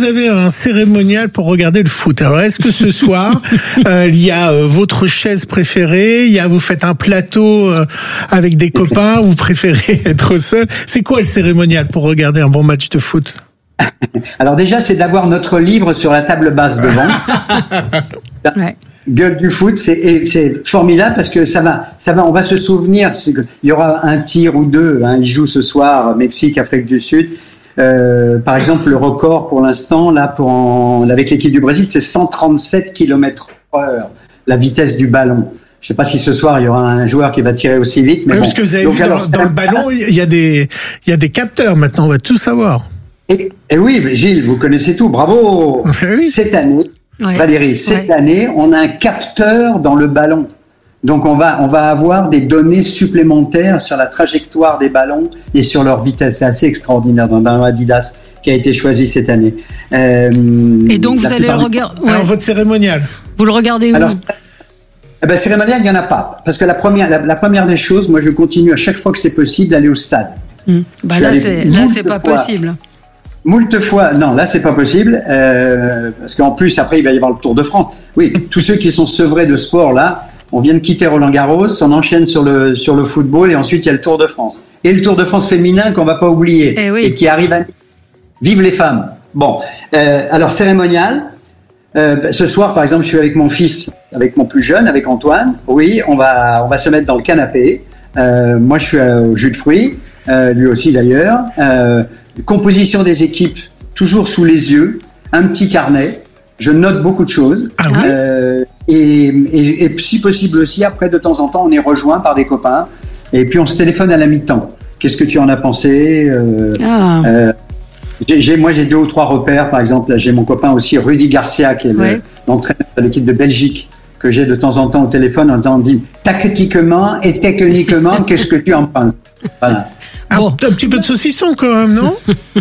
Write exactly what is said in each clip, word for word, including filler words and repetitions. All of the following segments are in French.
vous avez un cérémonial pour regarder le foot. Alors, est-ce que ce soir, euh, il y a euh, votre chaise préférée, il y a, vous faites un plateau euh, avec des copains, vous préférez être seul? C'est quoi le cérémonial pour regarder un bon match de foot? Alors déjà, c'est d'avoir notre livre sur la table basse devant. Ouais. Gueule du foot, c'est, c'est formidable parce que ça va, ça va, on va se souvenir. C'est que il y aura un tir ou deux. Hein, ils jouent ce soir Mexique, Afrique du Sud. Euh, par exemple, le record pour l'instant, là, pour en, avec l'équipe du Brésil, c'est cent trente-sept kilomètres heure, la vitesse du ballon. Je sais pas si ce soir il y aura un joueur qui va tirer aussi vite, mais ouais, bon. Parce que vous avez Donc, vu alors, dans, dans le ballon, il y a des, il y a des capteurs maintenant. On va tout savoir. Et, et oui, mais Gilles, vous connaissez tout. Bravo. Oui. Cette année. Ouais. Valérie, cette ouais. année, on a un capteur dans le ballon. Donc, on va, on va avoir des données supplémentaires sur la trajectoire des ballons et sur leur vitesse. C'est assez extraordinaire dans le Adidas qui a été choisi cette année. Euh, et donc, vous allez le regarder. Ouais. Alors, votre cérémonial. Vous le regardez où? Alors, eh ben, cérémonial, il n'y en a pas. Parce que la première, la, la première des choses, moi, je continue à chaque fois que c'est possible d'aller au stade. Mmh. Bah là, c'est, là, c'est pas fois. possible. Moult fois, non, là c'est pas possible, euh, parce qu'en plus après il va y avoir le Tour de France. Oui, tous ceux qui sont sevrés de sport là, on vient de quitter Roland Garros, on enchaîne sur le sur le football et ensuite il y a le Tour de France et le Tour de France féminin qu'on va pas oublier et, oui. et qui arrive à vive les femmes. Bon, euh, alors cérémonial. Euh, ce soir par exemple, je suis avec mon fils, avec mon plus jeune, avec Antoine. Oui, on va on va se mettre dans le canapé. Euh, moi je suis au jus de fruits, euh, lui aussi d'ailleurs. Euh, Composition des équipes, toujours sous les yeux, un petit carnet, je note beaucoup de choses, ah oui euh, et, et, et si possible aussi, après de temps en temps, on est rejoint par des copains, et puis on se téléphone à la mi-temps. Qu'est-ce que tu en as pensé euh, ah. euh, j'ai, j'ai, Moi j'ai deux ou trois repères, par exemple, j'ai mon copain aussi, Rudy Garcia, qui est ouais. le, l'entraîneur de l'équipe de Belgique, que j'ai de temps en temps au téléphone, en temps dit tactiquement et techniquement, qu'est-ce que tu en penses? Voilà. Bon. Un, un petit peu de saucisson quand même, non?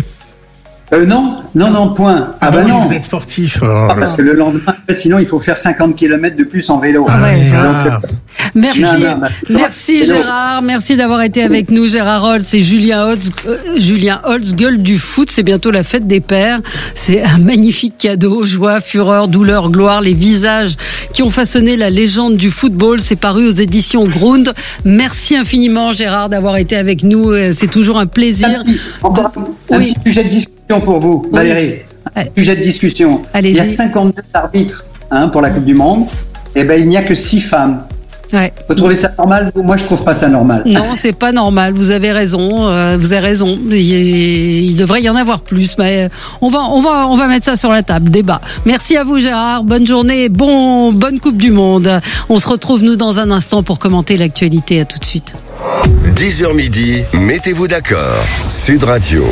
euh, Non, non, non, point. Ah, ah bah bon, non. Vous êtes sportif. Oh ah, parce que le lendemain, sinon il faut faire cinquante kilomètres de plus en vélo. Ah ouais, ah. Donc, merci, non, non, merci Gérard, merci d'avoir été avec nous. Gérard Holtz et Julien Holtz, euh, Julien Holtz, gueule du foot. C'est bientôt la fête des pères. C'est un magnifique cadeau. Joie, fureur, douleur, gloire, les visages qui ont façonné la légende du football. C'est paru aux éditions Grund. Merci infiniment Gérard d'avoir été avec nous. C'est toujours un plaisir. Un petit, encore de... un oui. petit sujet de discussion pour vous, Valérie. Oui. Un sujet de discussion. Allez-y. Il y a cinquante-deux arbitres hein, pour la Coupe du Monde. Et ben il n'y a que six femmes. Ouais. Vous trouvez ça normal? Moi, je trouve pas ça normal. Non, c'est pas normal. Vous avez raison. Euh, vous avez raison. Il, il devrait y en avoir plus, mais on va, on va, on va mettre ça sur la table. Débat. Merci à vous, Gérard. Bonne journée. Bon, bonne Coupe du Monde. On se retrouve nous dans un instant pour commenter l'actualité. À tout de suite. dix heures midi. Mettez-vous d'accord. Sud Radio.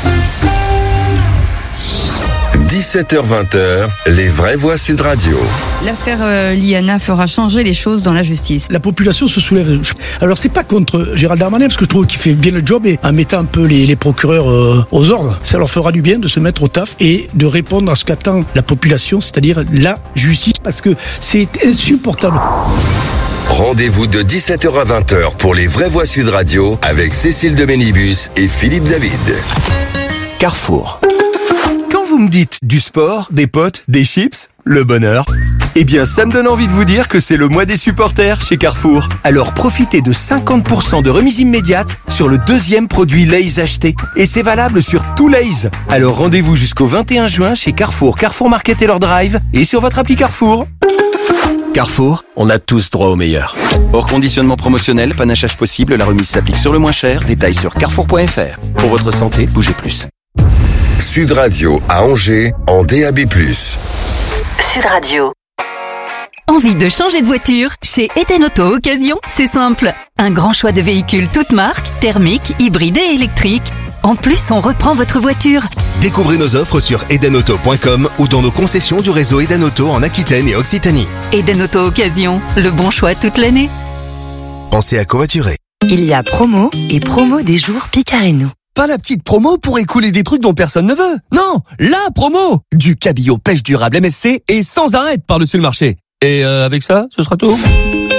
dix-sept heures vingt, les vraies voix Sud Radio. L'affaire euh, Liana fera changer les choses dans la justice. La population se soulève. Alors c'est pas contre Gérald Darmanin, parce que je trouve qu'il fait bien le job et en mettant un peu les, les procureurs euh, aux ordres, ça leur fera du bien de se mettre au taf et de répondre à ce qu'attend la population, c'est-à-dire la justice, parce que c'est insupportable. Rendez-vous de dix-sept heures à vingt heures pour les vraies voix Sud Radio avec Cécile de Ménibus et Philippe David. Carrefour. Quand vous me dites du sport, des potes, des chips, le bonheur, eh bien ça me donne envie de vous dire que c'est le mois des supporters chez Carrefour. Alors profitez de cinquante pour cent de remise immédiate sur le deuxième produit Lay's acheté. Et c'est valable sur tout Lay's. Alors rendez-vous jusqu'au vingt et un juin chez Carrefour, Carrefour Market et leur drive et sur votre appli Carrefour. Carrefour, on a tous droit au meilleur. Hors conditionnement promotionnel, panachage possible, la remise s'applique sur le moins cher. Détails sur carrefour point f r. Pour votre santé, bougez plus. Sud Radio à Angers en D A B plus. Sud Radio. Envie de changer de voiture? Chez Eden Auto Occasion, c'est simple. Un grand choix de véhicules toutes marques, thermiques, hybrides et électriques. En plus, on reprend votre voiture. Découvrez nos offres sur eden auto point com ou dans nos concessions du réseau Eden Auto en Aquitaine et Occitanie. Eden Auto Occasion, le bon choix toute l'année. Pensez à covoiturer. Il y a promo et promo des jours Picareno. Pas la petite promo pour écouler des trucs dont personne ne veut. Non, la promo! Du cabillaud pêche durable M S C et sans arrêt par-dessus le marché. Et euh, avec ça, ce sera tout.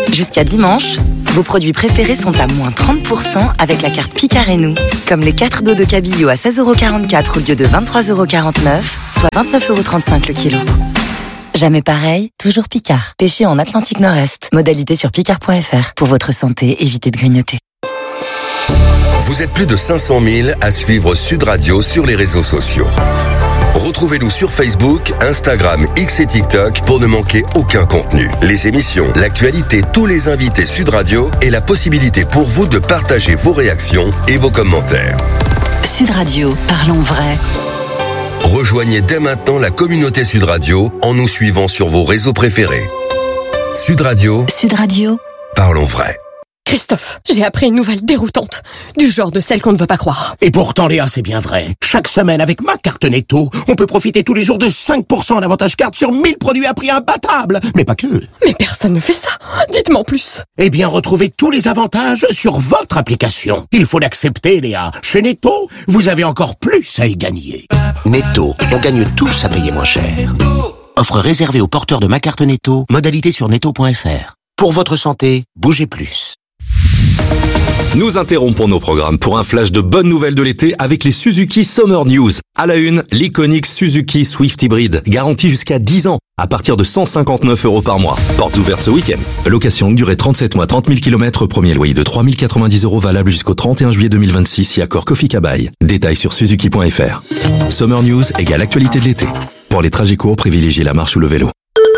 Jusqu'à dimanche, vos produits préférés sont à moins trente pour cent avec la carte Picard et nous. Comme les quatre dos de cabillaud à seize euros quarante-quatre au lieu de vingt-trois euros quarante-neuf, soit vingt-neuf euros trente-cinq le kilo. Jamais pareil, toujours Picard. Pêché en Atlantique Nord-Est. Modalité sur picard point f r. Pour votre santé, évitez de grignoter. Vous êtes plus de cinq cent mille à suivre Sud Radio sur les réseaux sociaux. Retrouvez-nous sur Facebook, Instagram, X et TikTok pour ne manquer aucun contenu. Les émissions, l'actualité, tous les invités Sud Radio et la possibilité pour vous de partager vos réactions et vos commentaires. Sud Radio, parlons vrai. Rejoignez dès maintenant la communauté Sud Radio en nous suivant sur vos réseaux préférés. Sud Radio. Sud Radio. Parlons vrai. Christophe, j'ai appris une nouvelle déroutante, du genre de celle qu'on ne veut pas croire. Et pourtant, Léa, c'est bien vrai. Chaque semaine, avec ma carte Netto, on peut profiter tous les jours de cinq pour cent d'avantage carte sur mille produits à prix imbattable. Mais pas que. Mais personne ne fait ça. Dites-moi en plus. Eh bien, retrouvez tous les avantages sur votre application. Il faut l'accepter, Léa. Chez Netto, vous avez encore plus à y gagner. Netto, on gagne tous à payer moins cher. Offre réservée aux porteurs de ma carte Netto. Modalité sur netto point f r. Pour votre santé, bougez plus. Nous interrompons nos programmes pour un flash de bonnes nouvelles de l'été avec les Suzuki Summer News. À la une, l'iconique Suzuki Swift Hybrid, garantie jusqu'à dix ans, à partir de cent cinquante-neuf euros par mois. Portes ouvertes ce week-end. Location durée trente-sept mois, trente mille kilomètres, premier loyer de trois mille quatre-vingt-dix euros valable jusqu'au trente et un juillet deux mille vingt-six, si accord Kofi Kabaï. Détails sur suzuki point f r. Summer News égale actualité de l'été. Pour les trajets courts, privilégiez la marche ou le vélo.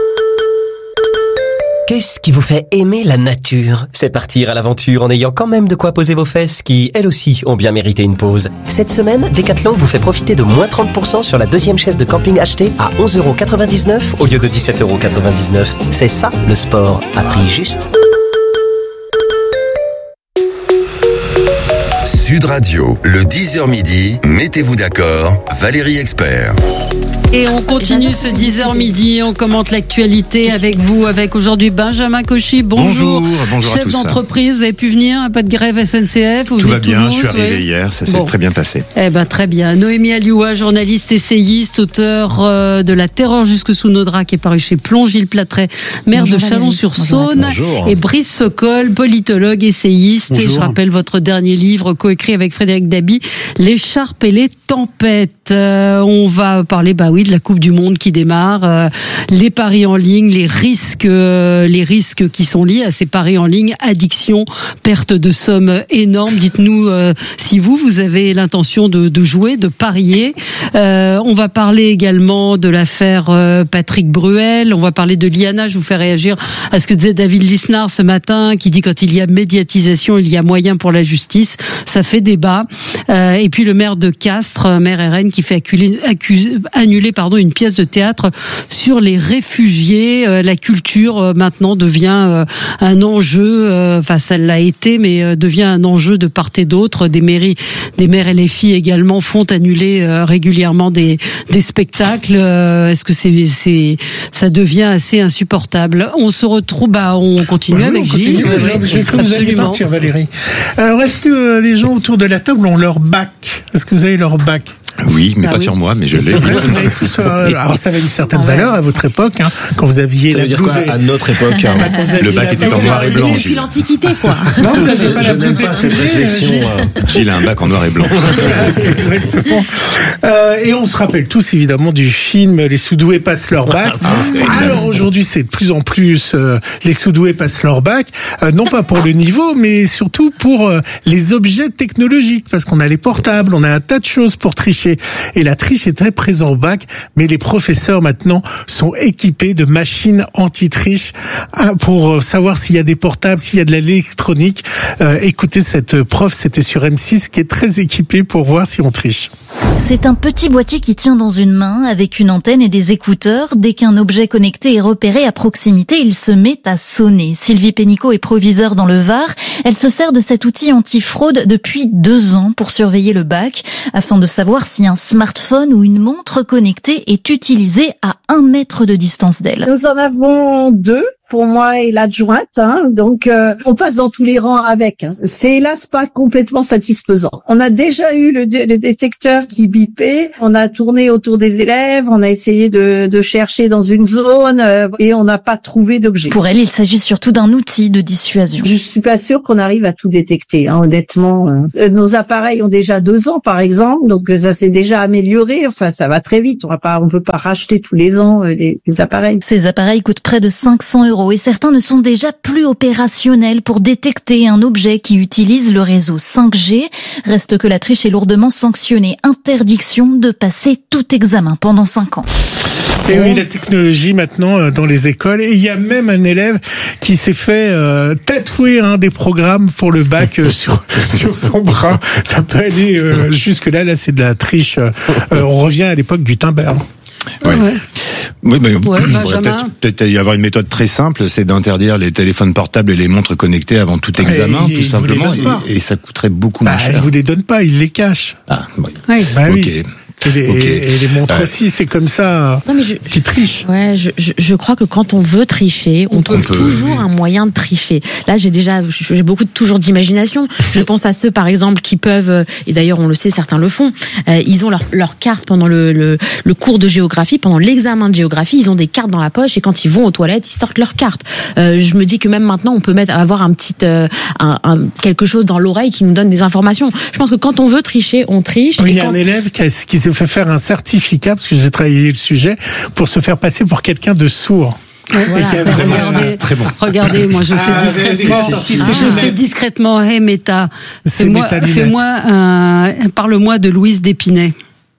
Qu'est-ce qui vous fait aimer la nature? C'est partir à l'aventure en ayant quand même de quoi poser vos fesses qui, elles aussi, ont bien mérité une pause. Cette semaine, Decathlon vous fait profiter de moins trente pour cent sur la deuxième chaise de camping achetée à onze euros quatre-vingt-dix-neuf au lieu de dix-sept euros quatre-vingt-dix-neuf. C'est ça, le sport, à prix juste. Sud Radio, le dix heures midi, mettez-vous d'accord, Valérie Expert. Et on continue ce dix heures midi, on commente l'actualité avec vous, avec aujourd'hui Benjamin Cauchy. Bonjour, bonjour, bonjour à tous. Chef d'entreprise, vous avez pu venir, pas de grève S N C F, vous Tout venez va de bien, Toulouse, je suis arrivé ouais. hier, ça s'est Bon. très bien passé. Eh ben très bien. Noémie Alioua, journaliste, essayiste, auteur euh, de La Terreur jusque sous nos draps, qui est paru chez Plomb. Gilles Platret, maire bonjour de Chalon-sur-Saône. Bonjour. Et Brice Sokol, politologue, essayiste. Bonjour. Et je rappelle votre dernier livre, coécrit avec Frédéric Dabi, L'écharpe et les tempêtes. Euh, on va parler, bah oui, de la Coupe du Monde qui démarre, euh, les paris en ligne, les risques, euh, les risques qui sont liés à ces paris en ligne, addiction, perte de sommes énormes. Dites-nous euh, si vous, vous avez l'intention de, de jouer, de parier. Euh, on va parler également de l'affaire euh, Patrick Bruel. On va parler de l'I A N A. Je vous fais réagir à ce que disait David Lisnard ce matin, qui dit quand il y a médiatisation, il y a moyen pour la justice. Ça fait débat. Euh, et puis le maire de Castres, maire R N, qui fait acculer, accuse, annuler pardon, une pièce de théâtre sur les réfugiés. Euh, la culture euh, maintenant devient euh, un enjeu, euh, enfin ça l'a été, mais euh, devient un enjeu de part et d'autre. Des mairies, des maires L F I également font annuler euh, régulièrement des, des spectacles. Euh, est-ce que c'est, c'est, ça devient assez insupportable? On se retrouve, bah, on continue Ouais, avec on Gilles. continue, Ouais, je crois que vous allez absolument. partir, Valérie. Alors, est-ce que euh, les gens autour de la table ont leur bac? Est-ce que vous avez leur bac? Oui, mais Ah pas oui. sur moi, mais je l'ai. C'est vrai, vous avez tous, euh, alors ça avait une certaine Ah ouais. valeur à votre époque, hein, quand vous aviez Ça la veut dire blouse. quoi, et- à notre époque, hein Bah, quand vous aviez Le bac la était blouse en noir et blanc, depuis Gilles. l'Antiquité, quoi. Non, vous aviez pas Je la n'aime blouse pas cette étirée, réflexion. Gilles. euh, Gilles a un bac en noir et blanc. Exactement. Euh, et on se rappelle tous évidemment du film Les Sous-doués passent leur bac. Alors aujourd'hui, c'est de plus en plus euh, les Sous-doués passent leur bac, euh, non pas pour le niveau, mais surtout pour euh, les objets technologiques, parce qu'on a les portables, on a un tas de choses pour tricher. Et la triche est très présente au bac, mais les professeurs maintenant sont équipés de machines anti-triche hein, pour savoir s'il y a des portables, s'il y a de l'électronique. Euh, écoutez, cette prof, c'était sur M six, qui est très équipée pour voir si on triche. C'est un petit boîtier qui tient dans une main avec une antenne et des écouteurs. Dès qu'un objet connecté est repéré à proximité, il se met à sonner. Sylvie Pénicaud est proviseure dans le Var. Elle se sert de cet outil anti-fraude depuis deux ans pour surveiller le bac, afin de savoir si un smartphone ou une montre connectée est utilisé à un mètre de distance d'elle. Nous en avons deux. pour moi et l'adjointe, hein, donc euh, on passe dans tous les rangs avec. Hein. C'est hélas pas complètement satisfaisant. On a déjà eu le, le détecteur qui bipait, on a tourné autour des élèves, on a essayé de, de chercher dans une zone euh, et on n'a pas trouvé d'objet. Pour elle, il s'agit surtout d'un outil de dissuasion. Je suis pas sûre qu'on arrive à tout détecter, hein, honnêtement. Euh, nos appareils ont déjà deux ans, par exemple, donc ça s'est déjà amélioré. Enfin, ça va très vite. On va pas, on peut pas racheter tous les ans euh, les, les appareils. Ces appareils coûtent près de cinq cents euros et certains ne sont déjà plus opérationnels pour détecter un objet qui utilise le réseau cinq G. Reste que la triche est lourdement sanctionnée. Interdiction de passer tout examen pendant cinq ans. Et oui, la technologie maintenant dans les écoles. Et il y a même un élève qui s'est fait euh, tatouer hein, des programmes pour le bac euh, sur sur son bras. Ça peut aller euh, jusque là. Là, c'est de la triche. Euh, on revient à l'époque Gutenberg. Ouais. Ouais. Oui, mais Ouais, peut-être peut-être y avoir une méthode très simple, c'est d'interdire les téléphones portables et les montres connectées avant tout examen, Et tout il simplement, vous les donne pas. et, et ça coûterait beaucoup Bah, moins cher. il vous les donne pas, il les cache. Ah, oui. Oui. Bah oui. Ok. Et les, Ok. et les montres Euh, aussi, c'est comme ça. Non, mais je, qui triche. Ouais, je, je, je crois que quand on veut tricher, on, On trouve peut, toujours oui. un moyen de tricher. Là, j'ai déjà, j'ai beaucoup toujours d'imagination. Je pense à ceux, par exemple, qui peuvent, et d'ailleurs on le sait, certains le font. Euh, ils ont leur, leur carte pendant le, le, le cours de géographie, pendant l'examen de géographie, ils ont des cartes dans la poche et quand ils vont aux toilettes, ils sortent leur carte. Euh, je me dis que même maintenant, on peut mettre, avoir un petit, euh, un, un, quelque chose dans l'oreille qui nous donne des informations. Je pense que quand on veut tricher, on triche. Oui, il y a quand... un élève qui, a, qui s'est fait faire un certificat, parce que j'ai travaillé le sujet, pour se faire passer pour quelqu'un de sourd. Ouais, Et qui a vraiment- regardez, très bon. regardez, moi je fais Ah, discrètement, c'est- c'est- je c'est- fais discrètement, hey Meta, C'est fais-moi, Meta lunettes. fais-moi un, parle-moi de Louise d'Épinay.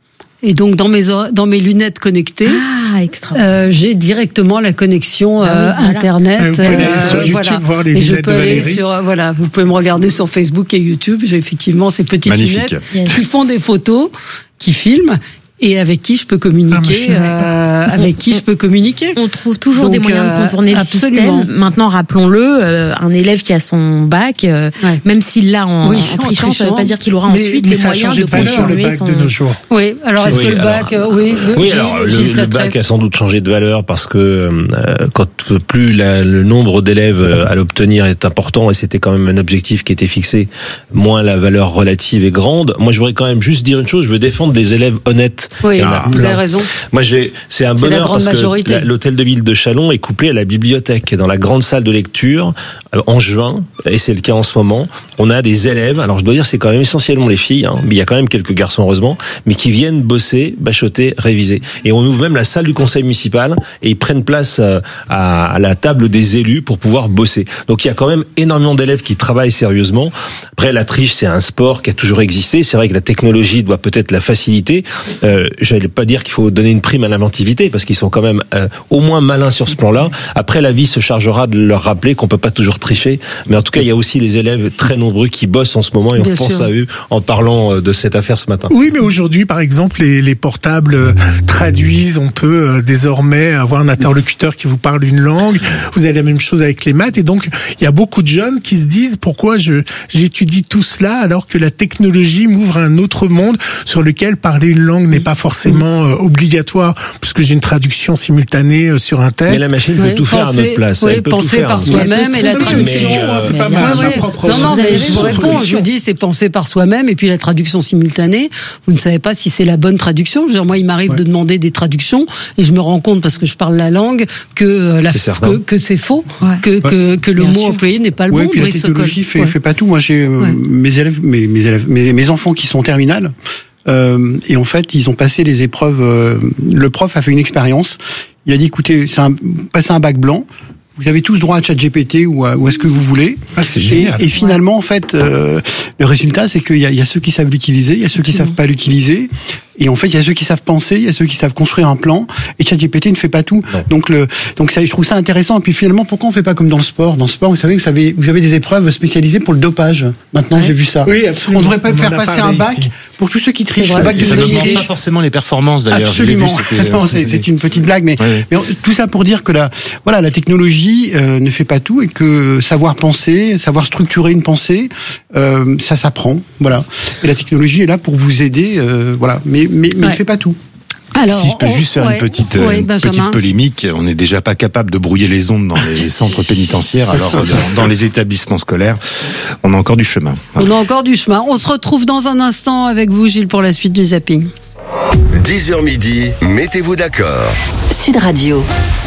Et donc dans mes ore- dans mes lunettes connectées, ah, extra. Euh, j'ai directement la connexion Ah oui, euh, voilà. internet. Vous pouvez aller sur YouTube voilà. voir les et je lunettes peux de aller Valérie. sur euh, voilà, vous pouvez me regarder sur Facebook et YouTube. J'ai effectivement ces petites Magnifique. lunettes Yes. qui font des photos, qui filment. Et avec qui je peux communiquer, euh, avec qui je peux communiquer. On trouve toujours Donc, des moyens euh, de contourner le absolument. système. Maintenant, rappelons-le, euh, un élève qui a son bac, euh, Ouais. même s'il l'a en, Oui, en en trichant, ça ne veut trichant. pas dire qu'il aura Mais- ensuite mais les ça a moyens changé de de valeur, le continuer bac son... de nos jours. Oui, alors est-ce Oui, que le alors, bac, euh, oui, le, Oui, Gilles- alors le, Gilles le Platrel. bac a sans doute changé de valeur parce que euh, quand plus la- le nombre d'élèves euh, à l'obtenir est important et c'était quand même un objectif qui était fixé, moins la valeur relative est grande. Moi, je voudrais quand même juste dire une chose. Je veux défendre des élèves honnêtes. Oui, Il y en a vous plein. avez raison. Moi, j'ai, c'est un C'est la bonheur grande parce que majorité. la- l'hôtel de ville de Châlons est couplé à la bibliothèque. Et dans la grande salle de lecture, euh, en juin, et c'est le cas en ce moment, on a des élèves. Alors, je dois dire, c'est quand même essentiellement les filles, hein, mais il y a quand même quelques garçons, heureusement, mais qui viennent bosser, bachoter, réviser. Et on ouvre même la salle du conseil municipal et ils prennent place euh, à, à la table des élus pour pouvoir bosser. Donc, il y a quand même énormément d'élèves qui travaillent sérieusement. Après, la triche, c'est un sport qui a toujours existé. C'est vrai que la technologie doit peut-être la faciliter. Euh, je n'allais pas dire qu'il faut donner une prime à l'inventivité parce qu'ils sont quand même euh, au moins malins sur ce plan-là. Après, la vie se chargera de leur rappeler qu'on peut pas toujours tricher. Mais en tout cas, il y a aussi les élèves très nombreux qui bossent en ce moment et Bien on pense sûr. à eux en parlant euh, de cette affaire ce matin. Oui, mais aujourd'hui, par exemple, les, les portables euh, traduisent. On peut euh, désormais avoir un interlocuteur qui vous parle une langue. Vous avez la même chose avec les maths. Et donc, il y a beaucoup de jeunes qui se disent pourquoi je j'étudie tout cela alors que la technologie m'ouvre un autre monde sur lequel parler une langue n'est pas forcément euh, obligatoire, puisque j'ai une traduction simultanée euh, sur un texte. Mais la machine peut Oui, tout faire à penser- notre place. oui, Elle peut penser tout faire. par soi-même et la Non, mais traduction. c'est- euh, c'est pas mais mal, bien ma Ouais, propre. non, non, Vous mais avez je vous raison. réponds, je vous dis, c'est penser par soi-même, et puis la traduction simultanée, vous ne savez pas si c'est la bonne traduction. Je veux dire, moi, il m'arrive Ouais. de demander des traductions, et je me rends compte, parce que je parle la langue, que, euh, la, C'est certain. que, que c'est faux, Ouais. que, que, que le Bien mot sûr. employé n'est pas le Ouais, bon. puis la Brice technologie Sokol. fait, Ouais. fait pas tout. Moi, j'ai euh, Ouais. mes élèves, mes, mes élèves, mes, mes enfants qui sont en terminale, euh, et en fait, ils ont passé les épreuves. euh, le prof a fait une expérience. Il a dit, écoutez, c'est un, passez un bac blanc. Vous avez tous droit à ChatGPT ou à, ou à ce que vous voulez. Ah, c'est Et, génial. et finalement, en fait, euh, le résultat, c'est qu'il y a, il y a ceux qui savent l'utiliser, il y a ceux qui savent pas l'utiliser. Et en fait, il y a ceux qui savent penser, il y a ceux qui savent construire un plan. Et ChatGPT ne fait pas tout. Non. Donc, le, donc ça, je trouve ça intéressant. Et puis finalement, pourquoi on fait pas comme dans le sport? Dans le sport, vous savez, vous avez, vous avez des épreuves spécialisées pour le dopage. Maintenant, j'ai vu ça. Oui, absolument. On devrait pas On en faire a passer parlé un bac ici. pour tous ceux qui trichent. vrai, Le bac c'est de Et ça ceux ne qui demande pas trichent. forcément les performances d'ailleurs. Je l'ai Absolument. vu, c'était, euh, Non, c'est, c'est une petite blague, mais, Ouais. mais on- tout ça pour dire que la, voilà, la technologie euh, ne fait pas tout et que savoir penser, savoir structurer une pensée, euh, ça s'apprend. Voilà. Et la technologie est là pour vous aider. Euh, voilà. Mais mais, mais Ouais. ne fait pas tout. Alors, si je peux on, juste faire ouais, une petite, ouais, une petite polémique, on n'est déjà pas capable de brouiller les ondes dans les centres pénitentiaires, alors dans, dans les établissements scolaires, on a encore du chemin. On a encore du chemin. On se retrouve dans un instant avec vous, Gilles, pour la suite du zapping. dix heures midi, mettez-vous d'accord. Sud Radio.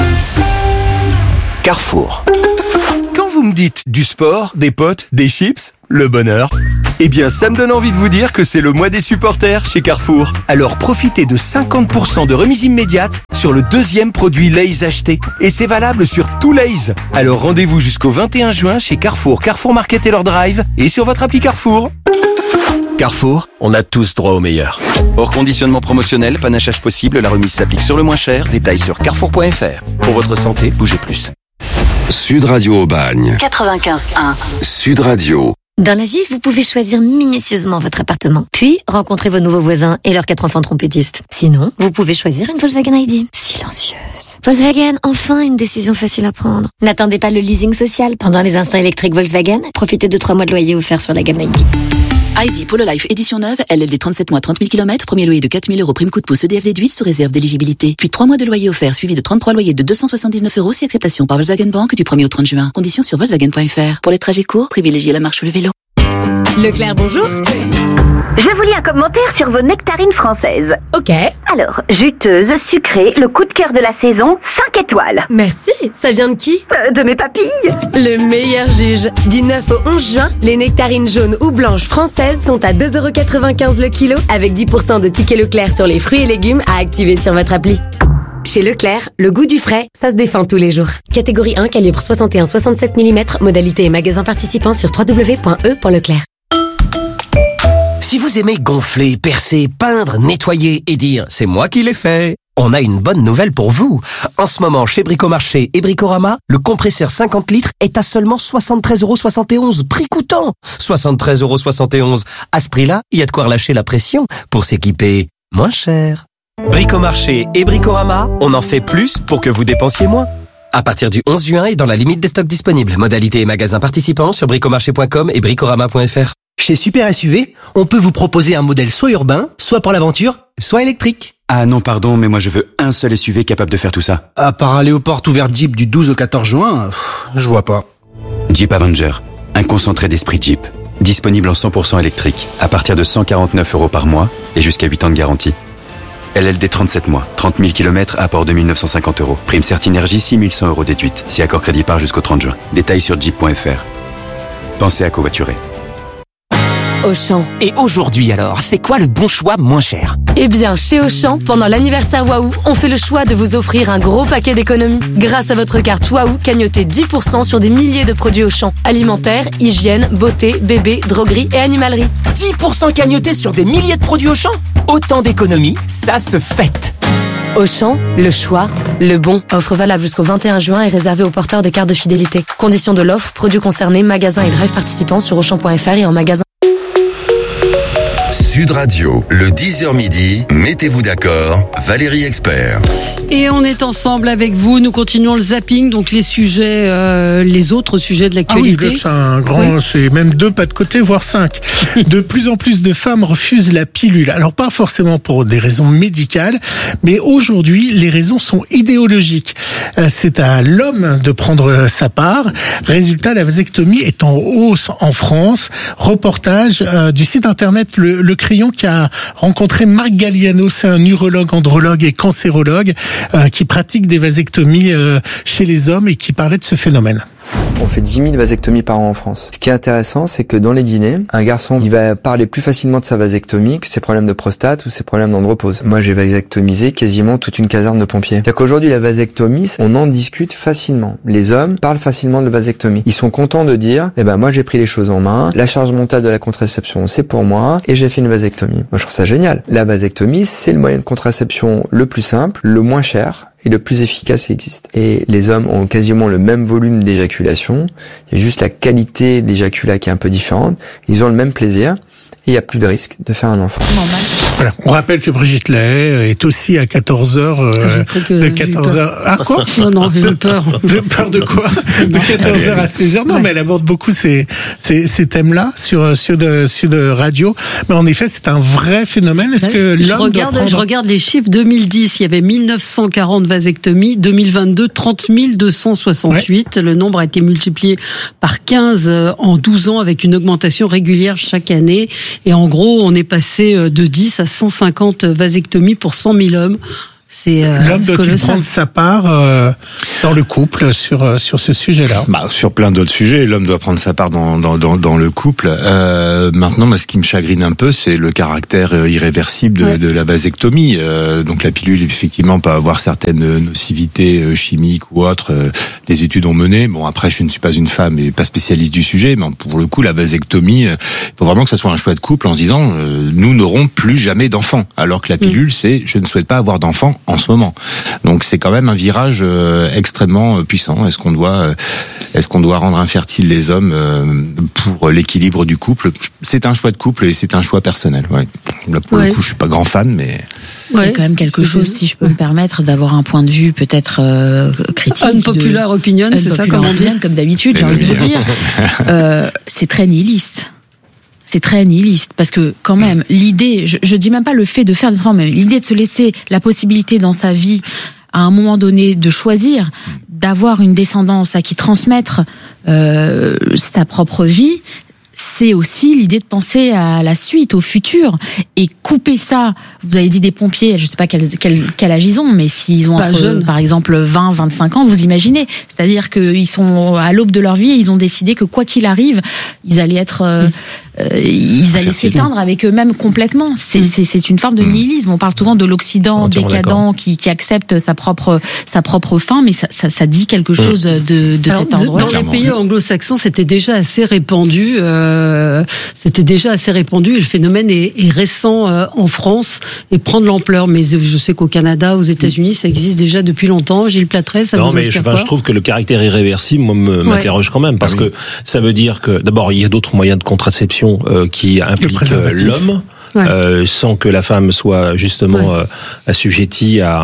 Carrefour. Quand vous me dites du sport, des potes, des chips, le bonheur, eh bien ça me donne envie de vous dire que c'est le mois des supporters chez Carrefour. Alors profitez de cinquante pour cent de remise immédiate sur le deuxième produit Lay's acheté. Et c'est valable sur tout Lay's. Alors rendez-vous jusqu'au vingt et un juin chez Carrefour, Carrefour Market et leur drive et sur votre appli Carrefour. Carrefour, on a tous droit au meilleur. Hors conditionnement promotionnel, panachage possible, la remise s'applique sur le moins cher. Détails sur carrefour point f r. Pour votre santé, bougez plus. Sud Radio Aubagne. quatre-vingt-quinze un. Sud Radio. Dans la vie, vous pouvez choisir minutieusement votre appartement, puis rencontrer vos nouveaux voisins et leurs quatre enfants trompettistes. Sinon, vous pouvez choisir une Volkswagen I D. Silencieuse. Volkswagen, enfin une décision facile à prendre. N'attendez pas le leasing social. Pendant les instants électriques Volkswagen, profitez de trois mois de loyer offerts sur la gamme I D. I D Polo Life édition neuve, L L D trente-sept mois, trente mille kilomètres, premier loyer de quatre mille euros, prime coup de pouce, E D F déduit sous réserve d'éligibilité. Puis trois mois de loyer offert suivi de trente-trois loyers de deux cent soixante-dix-neuf euros si acceptation par Volkswagen Bank du premier au trente juin. Conditions sur Volkswagen point f r. Pour les trajets courts, privilégiez la marche ou le vélo. Leclerc, bonjour. Je vous lis un commentaire sur vos nectarines françaises. Ok. Alors, juteuse, sucrée, le coup de cœur de la saison, cinq étoiles. Merci, ça vient de qui euh, De mes papilles. Le meilleur juge. Du neuf au onze juin, les nectarines jaunes ou blanches françaises sont à deux euros quatre-vingt-quinze le kilo, avec dix pour cent de tickets Leclerc sur les fruits et légumes à activer sur votre appli. Chez Leclerc, le goût du frais, ça se défend tous les jours. Catégorie un, calibre soixante et un soixante-sept millimètres, modalité et magasin participant sur w w w point e point leclerc. Si vous aimez gonfler, percer, peindre, nettoyer et dire « c'est moi qui l'ai fait », on a une bonne nouvelle pour vous. En ce moment, chez Bricomarché et Bricorama, le compresseur cinquante litres est à seulement soixante-treize euros soixante et onze, prix coûtant. soixante-treize euros soixante et onze. À ce prix-là, il y a de quoi relâcher la pression pour s'équiper moins cher. Bricomarché et Bricorama, on en fait plus pour que vous dépensiez moins. À partir du onze juin et dans la limite des stocks disponibles. Modalité et magasins participants sur bricomarché point com et bricorama point f r. Chez Super S U V, on peut vous proposer un modèle soit urbain, soit pour l'aventure, soit électrique. Ah non, pardon, mais moi je veux un seul S U V capable de faire tout ça. À part aller aux portes ouvertes Jeep du douze au quatorze juin, pff, je vois pas. Jeep Avenger, un concentré d'esprit Jeep. Disponible en cent pour cent électrique, à partir de cent quarante-neuf euros par mois et jusqu'à huit ans de garantie. L L D trente-sept mois, trente mille kilomètres, apport deux mille neuf cent cinquante euros. Prime Certinergie six mille cent euros déduite, si accord crédit par jusqu'au trente juin. Détails sur jeep point f r. Pensez à covoiturer. Auchan. Et aujourd'hui alors, c'est quoi le bon choix moins cher? Eh bien, chez Auchan, pendant l'anniversaire Waouh, on fait le choix de vous offrir un gros paquet d'économies. Grâce à votre carte Waouh, cagnotez dix pour cent sur des milliers de produits Auchan. Alimentaire, hygiène, beauté, bébé, droguerie et animalerie. dix pour cent cagnotés sur des milliers de produits Auchan? Autant d'économies, ça se fête. Auchan, le choix, le bon. Offre valable jusqu'au vingt et un juin et réservée aux porteurs de cartes de fidélité. Conditions de l'offre, produits concernés, magasins et drive participants sur auchan point f r et en magasin. Sud Radio, le dix heures midi, mettez-vous d'accord, Valérie Expert. Et on est ensemble avec vous, nous continuons le zapping, donc les sujets, euh, les autres sujets de l'actualité. Ah oui, c'est un grand, oui. C'est même deux pas de côté, voire cinq. De plus en plus de femmes refusent la pilule. Alors pas forcément pour des raisons médicales, mais aujourd'hui, les raisons sont idéologiques. C'est à l'homme de prendre sa part. Résultat, la vasectomie est en hausse en France. Reportage euh, du site internet Le, Le Crayon qui a rencontré Marc Galliano, c'est un urologue, andrologue et cancérologue euh, qui pratique des vasectomies euh, chez les hommes et qui parlait de ce phénomène. On fait dix mille vasectomies par an en France. Ce qui est intéressant, c'est que dans les dîners, un garçon, il va parler plus facilement de sa vasectomie que ses problèmes de prostate ou ses problèmes d'andropause. Moi, j'ai vasectomisé quasiment toute une caserne de pompiers. C'est-à-dire qu'aujourd'hui, la vasectomie, on en discute facilement. Les hommes parlent facilement de vasectomie. Ils sont contents de dire, eh ben, moi, j'ai pris les choses en main, la charge mentale de la contraception, c'est pour moi, et j'ai fait une vasectomie. Moi, je trouve ça génial. La vasectomie, c'est le moyen de contraception le plus simple, le moins cher, et le plus efficace qui existe. Et les hommes ont quasiment le même volume d'éjaculation, il y a juste la qualité d'éjaculat qui est un peu différente, ils ont le même plaisir, et il n'y a plus de risque de faire un enfant. Normal. Voilà. On rappelle que Brigitte Lahaie est aussi à quatorze heures, euh, de quatorze heures. Ah, quoi? Non, non, j'ai peur. Vous avez peur de quoi? De quatorze heures à seize heures. Non, ouais. mais elle aborde beaucoup ces, ces, ces thèmes-là sur, sur de, sur de radio. Mais en effet, c'est un vrai phénomène. Est-ce que l'homme je regarde, doit prendre... je regarde les chiffres. deux mille dix, il y avait mille neuf cent quarante vasectomies. deux mille vingt-deux, trente mille deux cent soixante-huit. Ouais. Le nombre a été multiplié par quinze en douze ans avec une augmentation régulière chaque année. Et en gros, on est passé de dix à cent cinquante vasectomies pour cent mille hommes. C'est euh, L'homme doit-il prendre sa part euh, dans le couple sur euh, sur ce sujet-là? Bah, sur plein d'autres sujets, l'homme doit prendre sa part dans dans dans, dans le couple. Euh, maintenant, moi, ce qui me chagrine un peu, c'est le caractère irréversible de, ouais. de la vasectomie. Euh, donc, la pilule, effectivement, peut avoir certaines nocivités chimiques ou autres. Euh, des études ont mené. Bon, après, je ne suis pas une femme et pas spécialiste du sujet, mais pour le coup, la vasectomie, il faut vraiment que ça soit un choix de couple en se disant, euh, nous n'aurons plus jamais d'enfants. Alors que la pilule, mmh. c'est, je ne souhaite pas avoir d'enfants en ce moment. Donc c'est quand même un virage euh, extrêmement puissant. Est-ce qu'on doit, euh, est-ce qu'on doit rendre infertiles les hommes euh, pour l'équilibre du couple? C'est un choix de couple et c'est un choix personnel. Ouais. Là, pour ouais. le coup, je suis pas grand fan, mais il y a quand même quelque chose, si je peux me permettre, d'avoir un point de vue peut-être euh, critique. Unpopular de... opinion, c'est ça, comme on dit. Comme d'habitude, j'ai envie de vous dire. Euh, c'est très nihiliste. C'est très nihiliste parce que quand même l'idée, je, je dis même pas le fait de faire des enfants, mais l'idée de se laisser la possibilité dans sa vie à un moment donné de choisir, d'avoir une descendance à qui transmettre euh, sa propre vie, c'est aussi l'idée de penser à la suite, au futur, et couper ça. Vous avez dit des pompiers, je sais pas quel, quel, quel âge ils ont, mais s'ils ont entre, jeune. par exemple vingt, vingt-cinq ans, vous imaginez. C'est-à-dire qu'ils sont à l'aube de leur vie et ils ont décidé que quoi qu'il arrive, ils allaient être, euh, euh, ils allaient s'éteindre avec eux-mêmes complètement. C'est, c'est, c'est une forme de nihilisme. On parle souvent de l'Occident décadent qui, qui accepte sa propre, sa propre fin, mais ça, ça, ça dit quelque chose de, de Alors, cet ordre-là. Dans les pays anglo-saxons, c'était déjà assez répandu. Euh, c'était déjà assez répandu. Et le phénomène est, est récent euh, en France et prend de l'ampleur. Mais je sais qu'au Canada, aux États-Unis, ça existe déjà depuis longtemps. Gilles Platrès, ça non, vous mais inspire je, quoi? Je trouve que le caractère irréversible, moi, me, ouais. m'interroge quand même, parce ah oui. que ça veut dire que d'abord il y a d'autres moyens de contraception euh, qui impliquent l'homme. Ouais. Euh, sans que la femme soit justement ouais. euh, assujettie à,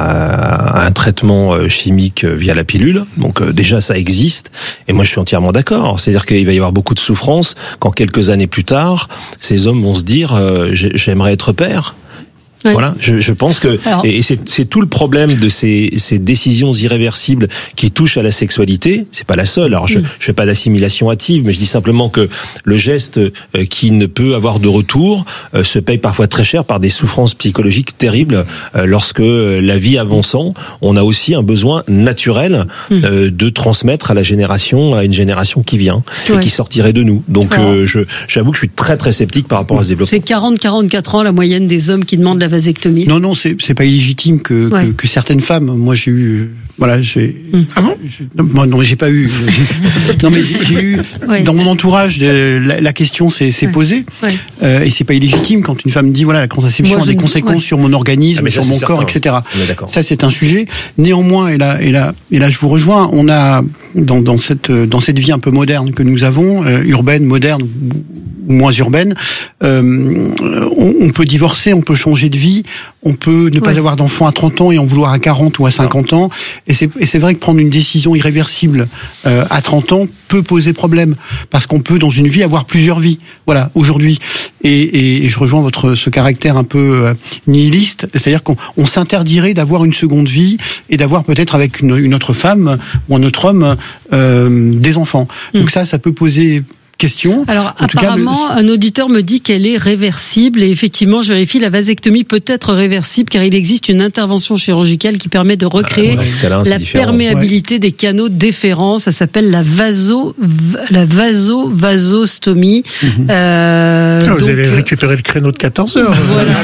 à, à un traitement chimique via la pilule. Donc euh, déjà ça existe et moi je suis entièrement d'accord. C'est-à-dire qu'il va y avoir beaucoup de souffrance quand quelques années plus tard ces hommes vont se dire euh, j'aimerais être père. Oui. Voilà, je, je pense que Alors, et c'est, c'est tout le problème de ces, ces décisions irréversibles qui touchent à la sexualité. C'est pas la seule. Alors je, mm. je fais pas d'assimilation hâtive, mais je dis simplement que le geste euh, qui ne peut avoir de retour euh, se paye parfois très cher par des souffrances psychologiques terribles. Euh, lorsque euh, la vie avançant, on a aussi un besoin naturel euh, de transmettre à la génération, à une génération qui vient ouais. et qui sortirait de nous. Donc euh, je, j'avoue que je suis très très sceptique par rapport à ce développement. C'est quarante à quarante-quatre ans la moyenne des hommes qui demandent la vasectomie. Non, non, c'est, c'est pas illégitime que, ouais. que, que certaines femmes. Moi, j'ai eu, voilà, j'ai. Ah bon? Je, non, non, j'ai pas eu. non, mais j'ai, j'ai eu ouais. dans mon entourage la, la question s'est, s'est ouais. posée, ouais. Euh, et c'est pas illégitime quand une femme dit voilà la contraception Moi, a des conséquences ouais. sur mon organisme, ah, sur ça, mon corps, certain. et cetera. Ça, c'est un sujet. Néanmoins, et là, et là, et là, je vous rejoins. On a dans, dans cette dans cette vie un peu moderne que nous avons, euh, urbaine, moderne ou moins urbaine, euh, on, on peut divorcer, on peut changer de vie, on peut ne pas ouais. avoir d'enfant à trente ans et en vouloir à quarante ou à cinquante ans. Et c'est, et c'est vrai que prendre une décision irréversible euh, à trente ans peut poser problème, parce qu'on peut dans une vie avoir plusieurs vies. Voilà, aujourd'hui. Et, et, et je rejoins votre ce caractère un peu euh, nihiliste, c'est-à-dire qu'on on s'interdirait d'avoir une seconde vie et d'avoir peut-être avec une, une autre femme ou un autre homme euh, des enfants. Mmh. Donc ça, ça peut poser question. Alors en apparemment, cas, le... un auditeur me dit qu'elle est réversible et effectivement, je vérifie, la vasectomie peut être réversible car il existe une intervention chirurgicale qui permet de recréer ah, ouais, la perméabilité ouais. des canaux déférents. Ça s'appelle la vaso, la vaso-vasostomie. Mmh. Euh, ah, vous donc, allez récupérer le créneau de quatorze heures. Voilà.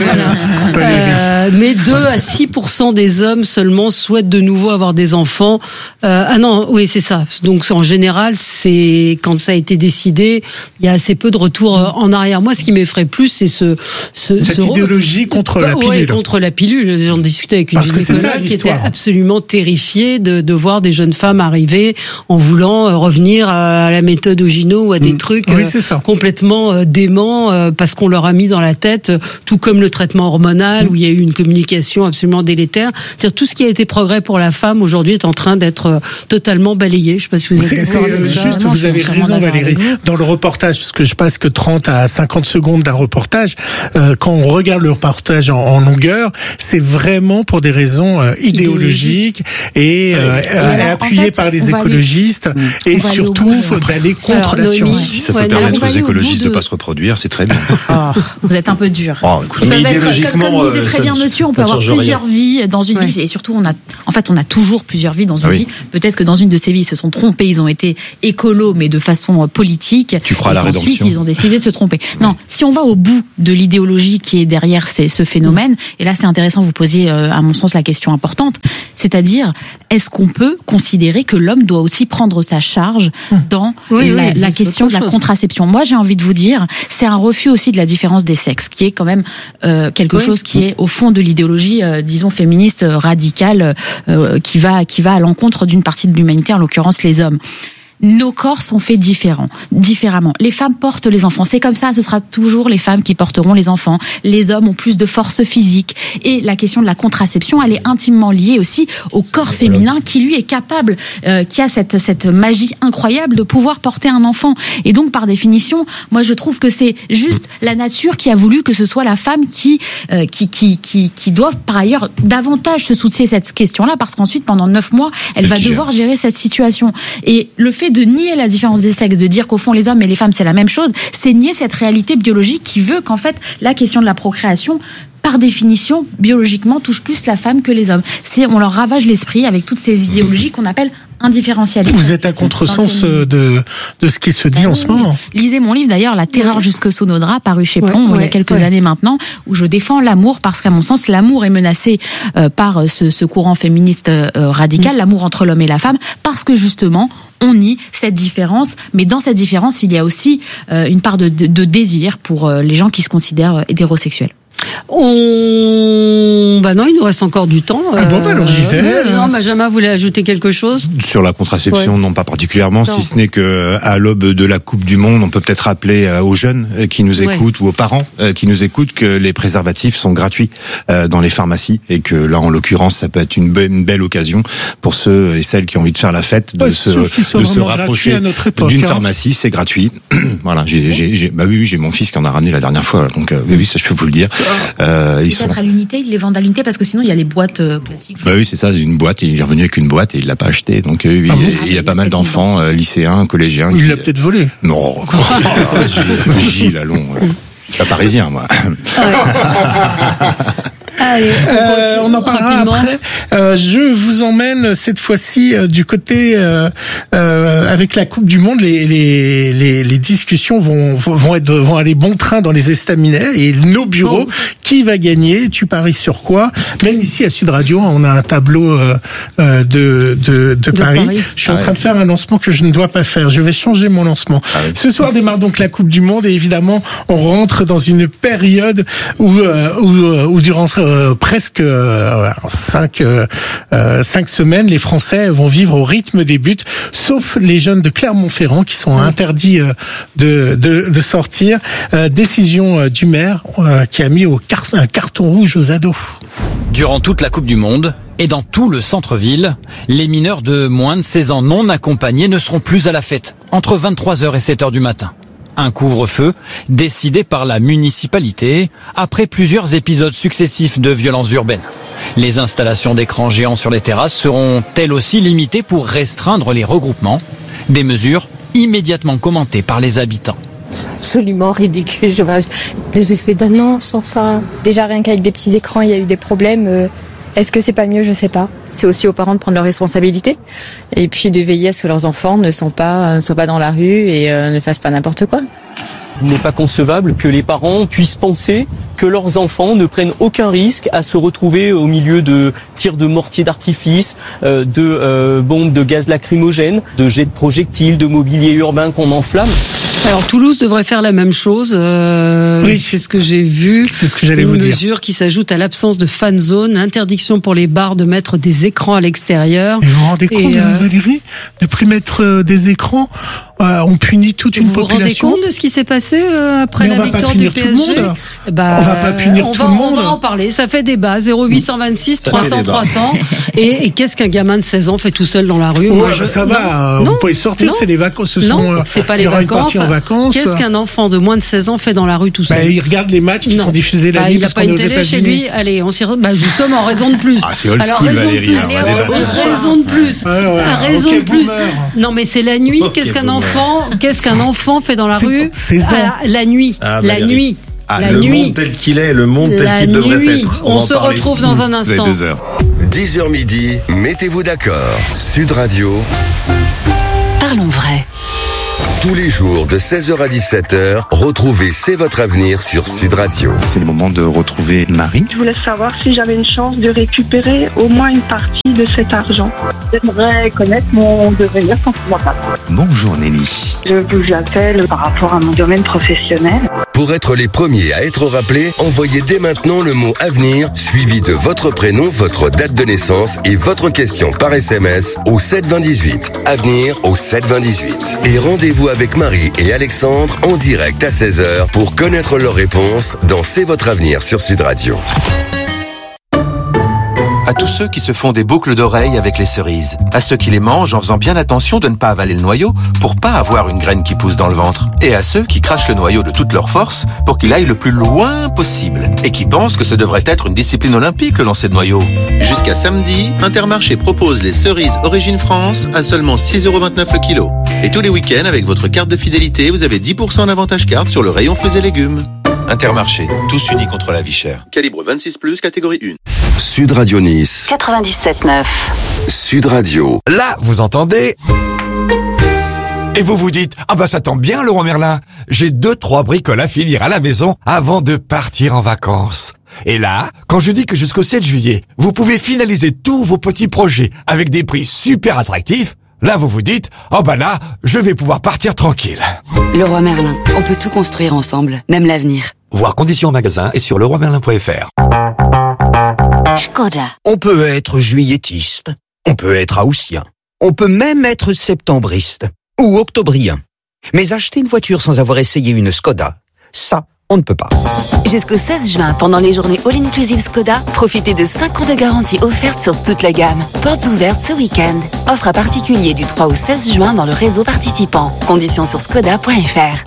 voilà. Euh, mais deux à six pour cent des hommes seulement souhaitent de nouveau avoir des enfants. Euh, ah non, oui, c'est ça. Donc en général, c'est quand ça a été décidé décidé, il y a assez peu de retour en arrière. Moi, ce qui m'effraie plus, c'est ce, ce cette ce idéologie contre la pilule. Ouais, contre la pilule. J'en discutais avec une Parce que c'est ça, gynécologue qui était l'histoire. absolument terrifiée de, de voir des jeunes femmes arriver en voulant euh, revenir à la méthode Ogino ou à des Mmh. trucs Oui, euh, c'est ça. complètement euh, déments euh, parce qu'on leur a mis dans la tête, euh, tout comme le traitement hormonal, mmh. où il y a eu une communication absolument délétère. C'est-à-dire tout ce qui a été progrès pour la femme aujourd'hui est en train d'être euh, totalement balayé. Je sais pas si vous êtes C'est, d'accord c'est avec ça. juste, Non, vous je avez suis entièrement raison d'accord Valérie. avec vous. Dans le reportage, parce que je passe que trente à cinquante secondes d'un reportage, euh, quand on regarde le reportage en, en longueur, c'est vraiment pour des raisons euh, idéologiques et, euh, Et euh, alors, appuyées en fait, par les on va aller- écologistes on et va aller au surtout bout. faut d'aller contre Alors, la Noémie, science. Si ça peut Ouais, permettre on va aux aller au écologistes bout de de- ne pas se reproduire, c'est très bien. Oh, vous êtes un peu dur. Oh, écoute, Ils peuvent mais être- idéologiquement, comme, comme disait euh, très ça bien ne- monsieur, on ça peut avoir change rien. plusieurs vies dans une Ouais. vie, et surtout on a, en fait, on a toujours plusieurs vies dans une Ah oui. vie. Peut-être que dans une de ces vies, ils se sont trompés, ils ont été écolos, mais de façon euh, politique. Tu crois à la Et ensuite, rédemption. ils ont décidé de se tromper. Non, si on va au bout de l'idéologie qui est derrière ces, ce phénomène, et là c'est intéressant, vous posiez euh, à mon sens la question importante, c'est-à-dire est-ce qu'on peut considérer que l'homme doit aussi prendre sa charge dans Oui, la, oui, la c'est question de autre la chose. contraception? Moi, j'ai envie de vous dire, c'est un refus aussi de la différence des sexes, qui est quand même euh, quelque Oui. chose qui est au fond de l'idéologie, euh, disons féministe euh, radicale, euh, qui va qui va à l'encontre d'une partie de l'humanité, en l'occurrence les hommes. Nos corps sont faits différents, différemment. Les femmes portent les enfants, c'est comme ça, ce sera toujours les femmes qui porteront les enfants. Les hommes ont plus de force physique. Et la question de la contraception, elle est intimement liée aussi au corps féminin qui, lui, est capable, euh, qui a cette, cette magie incroyable de pouvoir porter un enfant. Et donc, par définition, moi, je trouve que c'est juste la nature qui a voulu que ce soit la femme qui, euh, qui, qui, qui, qui doive, par ailleurs, davantage se soucier de cette question-là, parce qu'ensuite, pendant neuf mois, elle C'est va qui devoir gérer cette situation. Et le fait de nier la différence des sexes, de dire qu'au fond les hommes et les femmes c'est la même chose, c'est nier cette réalité biologique qui veut qu'en fait la question de la procréation, par définition, biologiquement, touche plus la femme que les hommes. C'est, on leur ravage l'esprit avec toutes ces idéologies qu'on appelle indifférensialisme. Vous êtes à contresens euh, de de ce qui se dit Ah en oui, ce oui. moment. Lisez mon livre d'ailleurs, La terreur jusque sous nos draps, paru chez Plomb Ouais, il y a ouais, quelques ouais. années maintenant, où je défends l'amour parce qu'à mon sens, l'amour est menacé euh, par euh, ce, ce courant féministe euh, radical, l'amour entre l'homme et la femme, parce que justement, on nie cette différence, mais dans cette différence, il y a aussi euh, une part de, de, de désir pour euh, les gens qui se considèrent euh, hétérosexuels. On... Bah non, il nous reste encore du temps. Ah bon, bah alors j'y vais. Euh, non, Benjamin voulait ajouter quelque chose. Sur la contraception, Ouais. non pas particulièrement, Non. si ce n'est que à l'aube de la Coupe du Monde, on peut peut-être rappeler euh, aux jeunes euh, qui nous Ouais. écoutent ou aux parents euh, qui nous écoutent que les préservatifs sont gratuits euh, dans les pharmacies et que là, en l'occurrence, ça peut être une, be- une belle occasion pour ceux et celles qui ont envie de faire la fête de Pas se, sûr qu'il soit de se vraiment gratuit rapprocher à notre époque, d'une hein. pharmacie. C'est gratuit. Voilà, j'ai, j'ai, j'ai, bah oui, oui, j'ai mon fils qui en a ramené la dernière fois, donc euh, oui, oui, ça je peux vous le dire. Euh, ils sont. Peut-être à l'unité, ils les vendent à l'unité parce que sinon il y a les boîtes euh, classiques. Bah oui, c'est ça, une boîte. Il est revenu avec une boîte et il l'a pas acheté. Donc euh, oui, Ah bon et il y a pas mal d'enfants euh, lycéens, collégiens. Il qui- l'a peut-être volé. Non, quoi. Gilles, allons. euh, Je suis pas parisien, moi. Allez, on, Euh, on en parlera rapidement. après. Euh, je vous emmène cette fois-ci euh, du côté euh, euh, avec la Coupe du Monde. Les les les, les discussions vont vont être vont aller bon train dans les estaminets et nos bureaux. Oh. Qui va gagner? Tu paries sur quoi? Même ici à Sud Radio, on a un tableau euh, euh, de de, de, Paris. Paris. Je suis Ah en train ouais. de faire un lancement que je ne dois pas faire. Je vais changer mon lancement. Ah ouais. Ce soir démarre donc la Coupe du Monde et évidemment on rentre dans une période où euh, où, euh, où durant euh, presque euh, cinq euh, euh, cinq semaines les Français vont vivre au rythme des buts, sauf les jeunes de Clermont-Ferrand qui sont interdits euh, de, de de sortir. Euh, décision euh, du maire euh, qui a mis au car- un carton rouge aux ados. Durant toute la Coupe du Monde et dans tout le centre-ville, les mineurs de moins de seize ans non accompagnés ne seront plus à la fête entre vingt-trois heures et sept heures du matin. Un couvre-feu décidé par la municipalité après plusieurs épisodes successifs de violences urbaines. Les installations d'écrans géants sur les terrasses seront elles aussi limitées pour restreindre les regroupements. Des mesures immédiatement commentées par les habitants. Absolument ridicule. Je vois les effets d'annonce, enfin. Déjà, rien qu'avec des petits écrans, il y a eu des problèmes. Euh, Est-ce que c'est pas mieux? Je sais pas. C'est aussi aux parents de prendre leurs responsabilités et puis de veiller à ce que leurs enfants ne sont pas, ne soient pas dans la rue et euh, ne fassent pas n'importe quoi. Il n'est pas concevable que les parents puissent penser que leurs enfants ne prennent aucun risque à se retrouver au milieu de tirs de mortiers d'artifice, euh, de euh, bombes de gaz lacrymogène, de jets de projectiles, de mobilier urbain qu'on enflamme. Alors Toulouse devrait faire la même chose. Euh, oui. C'est ce que j'ai vu. C'est ce que j'allais Une vous dire. Une mesure qui s'ajoute à l'absence de fan zone, interdiction pour les bars de mettre des écrans à l'extérieur. Et vous vous rendez compte, Et, euh, Valérie, de plus mettre euh, des écrans, euh, on punit toute une vous population. Vous vous rendez compte de ce qui s'est passé euh, après Mais la on va pas victoire du punir P tout S G? le monde. Bah, On va pas punir on tout va, le monde. On va en parler. Ça fait débat. zéro huit cent vingt-six trois cents trois cents. Et, et qu'est-ce qu'un gamin de seize ans fait tout seul dans la rue? Ouais, Moi, bah, je... ça va. Non, vous pouvez sortir. non. C'est les vacances. Ce non, sont, c'est pas il les y aura une vacances. partie en vacances. Qu'est-ce qu'un enfant de moins de seize ans fait dans la rue tout seul? Bah, il regarde les matchs qui non. sont diffusés la bah, nuit il a parce pas qu'on est une aux télé chez États-Unis. lui. Allez, on s'y. Re... Bah justement, raison de plus. Ah, c'est old Alors school, raison Valérie, de là, plus. on va débattre. Raison de plus. Ouais, ouais, Raison okay, de plus. boomer. Non, mais c'est la nuit. Okay, Qu'est-ce qu'un boomer. enfant Qu'est-ce qu'un enfant fait dans la C'est rue? seize ans. Ah, la nuit. Ah, La Valérie. nuit. Ah, La le nuit. monde tel qu'il est, le monde tel La qu'il devrait nuit. être. On va en se parler. retrouve dans un Vous avez instant. deux heures. dix heures midi, mettez-vous d'accord. Sud Radio, Parlons vrai. tous les jours de seize heures à dix-sept heures, retrouvez C'est votre avenir sur Sud Radio. C'est le moment de retrouver Marie. Je voulais savoir si j'avais une chance de récupérer au moins une partie de cet argent. J'aimerais connaître mon devenir quand je vois pas. Bonjour Nelly. Je vous appelle par rapport à mon domaine professionnel. Pour être les premiers à être rappelés, envoyez dès maintenant le mot avenir suivi de votre prénom, votre date de naissance et votre question par S M S au sept vingt dix-huit. Avenir au sept vingt dix-huit. Et rendez-vous avec Marie et Alexandre en direct à seize heures pour connaître leurs réponses dans C'est votre avenir sur Sud Radio. À tous ceux qui se font des boucles d'oreilles avec les cerises. À ceux qui les mangent en faisant bien attention de ne pas avaler le noyau pour pas avoir une graine qui pousse dans le ventre. Et à ceux qui crachent le noyau de toute leur force pour qu'il aille le plus loin possible. Et qui pensent que ce devrait être une discipline olympique, le lancer de noyau. Jusqu'à samedi, Intermarché propose les cerises Origine France à seulement six euros vingt-neuf le kilo. Et tous les week-ends, avec votre carte de fidélité, vous avez dix pour cent d'avantage carte sur le rayon fruits et légumes. Intermarché, tous unis contre la vie chère. Calibre vingt-six plus, catégorie un. Sud Radio Nice. quatre-vingt-dix-sept neuf. Sud Radio. Là, vous entendez? Et vous vous dites, ah bah ça tombe bien Laurent Merlin, j'ai deux, trois bricoles à finir à la maison avant de partir en vacances. Et là, quand je dis que jusqu'au sept juillet, vous pouvez finaliser tous vos petits projets avec des prix super attractifs, là vous vous dites, oh bah là, je vais pouvoir partir tranquille. Leroy Merlin, on peut tout construire ensemble, même l'avenir. Voir conditions en magasin et sur leroy merlin point f r. Skoda. On peut être juilletiste, on peut être haussien, on peut même être septembriste ou octobrien. Mais acheter une voiture sans avoir essayé une Skoda, ça, on ne peut pas. Jusqu'au seize juin, pendant les journées All-Inclusive Skoda, profitez de cinq ans de garantie offerte sur toute la gamme. Portes ouvertes ce week-end. Offre à particulier du trois au seize juin dans le réseau participant. Conditions sur skoda point f r.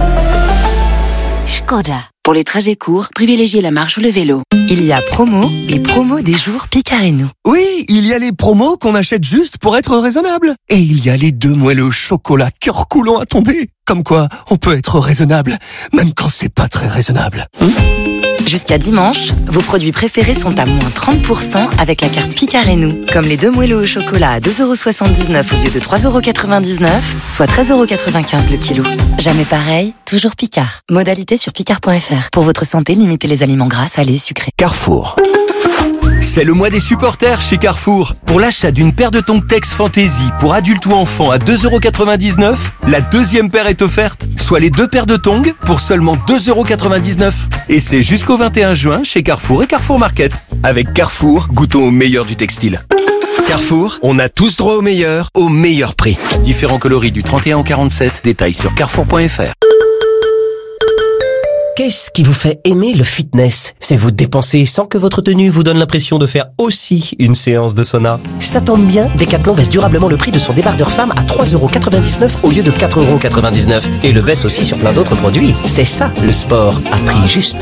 Skoda. Pour les trajets courts, privilégiez la marche ou le vélo. Il y a promo et promo des jours Picard et nous. Oui, il y a les promos qu'on achète juste pour être raisonnable. Et il y a les deux moelleux au chocolat cœur coulant à tomber. Comme quoi, on peut être raisonnable, même quand c'est pas très raisonnable. Hum Jusqu'à dimanche, vos produits préférés sont à moins trente pour cent avec la carte Picard et nous. Comme les deux moelleux au chocolat à deux euros soixante-dix-neuf au lieu de trois euros quatre-vingt-dix-neuf, soit treize euros quatre-vingt-quinze le kilo. Jamais pareil, toujours Picard. Modalité sur picard point f r. Pour votre santé, limitez les aliments gras, salés, sucrés. Carrefour. C'est le mois des supporters chez Carrefour. Pour l'achat d'une paire de tongs Tex Fantasy pour adultes ou enfants à deux euros quatre-vingt-dix-neuf, la deuxième paire est offerte, soit les deux paires de tongs pour seulement deux euros quatre-vingt-dix-neuf. Et c'est jusqu'au vingt et un juin chez Carrefour et Carrefour Market. Avec Carrefour, goûtons au meilleur du textile. Carrefour, on a tous droit au meilleur, au meilleur prix. Différents coloris du trente et un au quarante-sept, détails sur carrefour point f r. Qu'est-ce qui vous fait aimer le fitness? C'est vous dépenser sans que votre tenue vous donne l'impression de faire aussi une séance de sauna. Ça tombe bien, Decathlon baisse durablement le prix de son débardeur femme à trois euros quatre-vingt-dix-neuf au lieu de quatre euros quatre-vingt-dix-neuf. Et le baisse aussi sur plein d'autres produits. C'est ça, le sport à prix juste.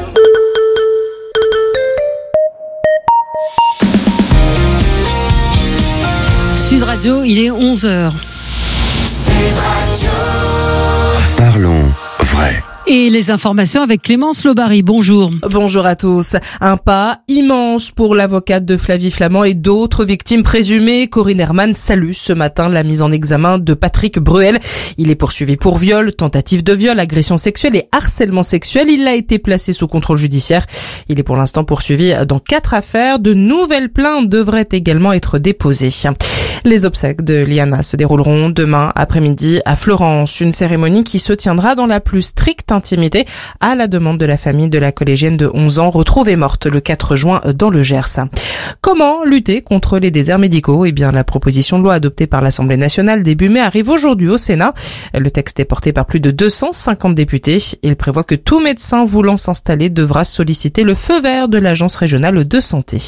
Sud Radio, il est onze heures. Parlons vrai. Et les informations avec Clémence Lobary. Bonjour. Bonjour à tous. Un pas immense pour l'avocate de Flavie Flament et d'autres victimes présumées. Corinne Herman salue ce matin la mise en examen de Patrick Bruel. Il est poursuivi pour viol, tentative de viol, agression sexuelle et harcèlement sexuel. Il a été placé sous contrôle judiciaire. Il est pour l'instant poursuivi dans quatre affaires. De nouvelles plaintes devraient également être déposées. Les obsèques de Liana se dérouleront demain après-midi à Florence. Une cérémonie qui se tiendra dans la plus stricte intimité à la demande de la famille de la collégienne de onze ans retrouvée morte le quatre juin dans le Gers. Comment lutter contre les déserts médicaux ? Eh bien, la proposition de loi adoptée par l'Assemblée nationale début mai arrive aujourd'hui au Sénat. Le texte est porté par plus de deux cent cinquante députés. Il prévoit que tout médecin voulant s'installer devra solliciter le feu vert de l'Agence régionale de santé.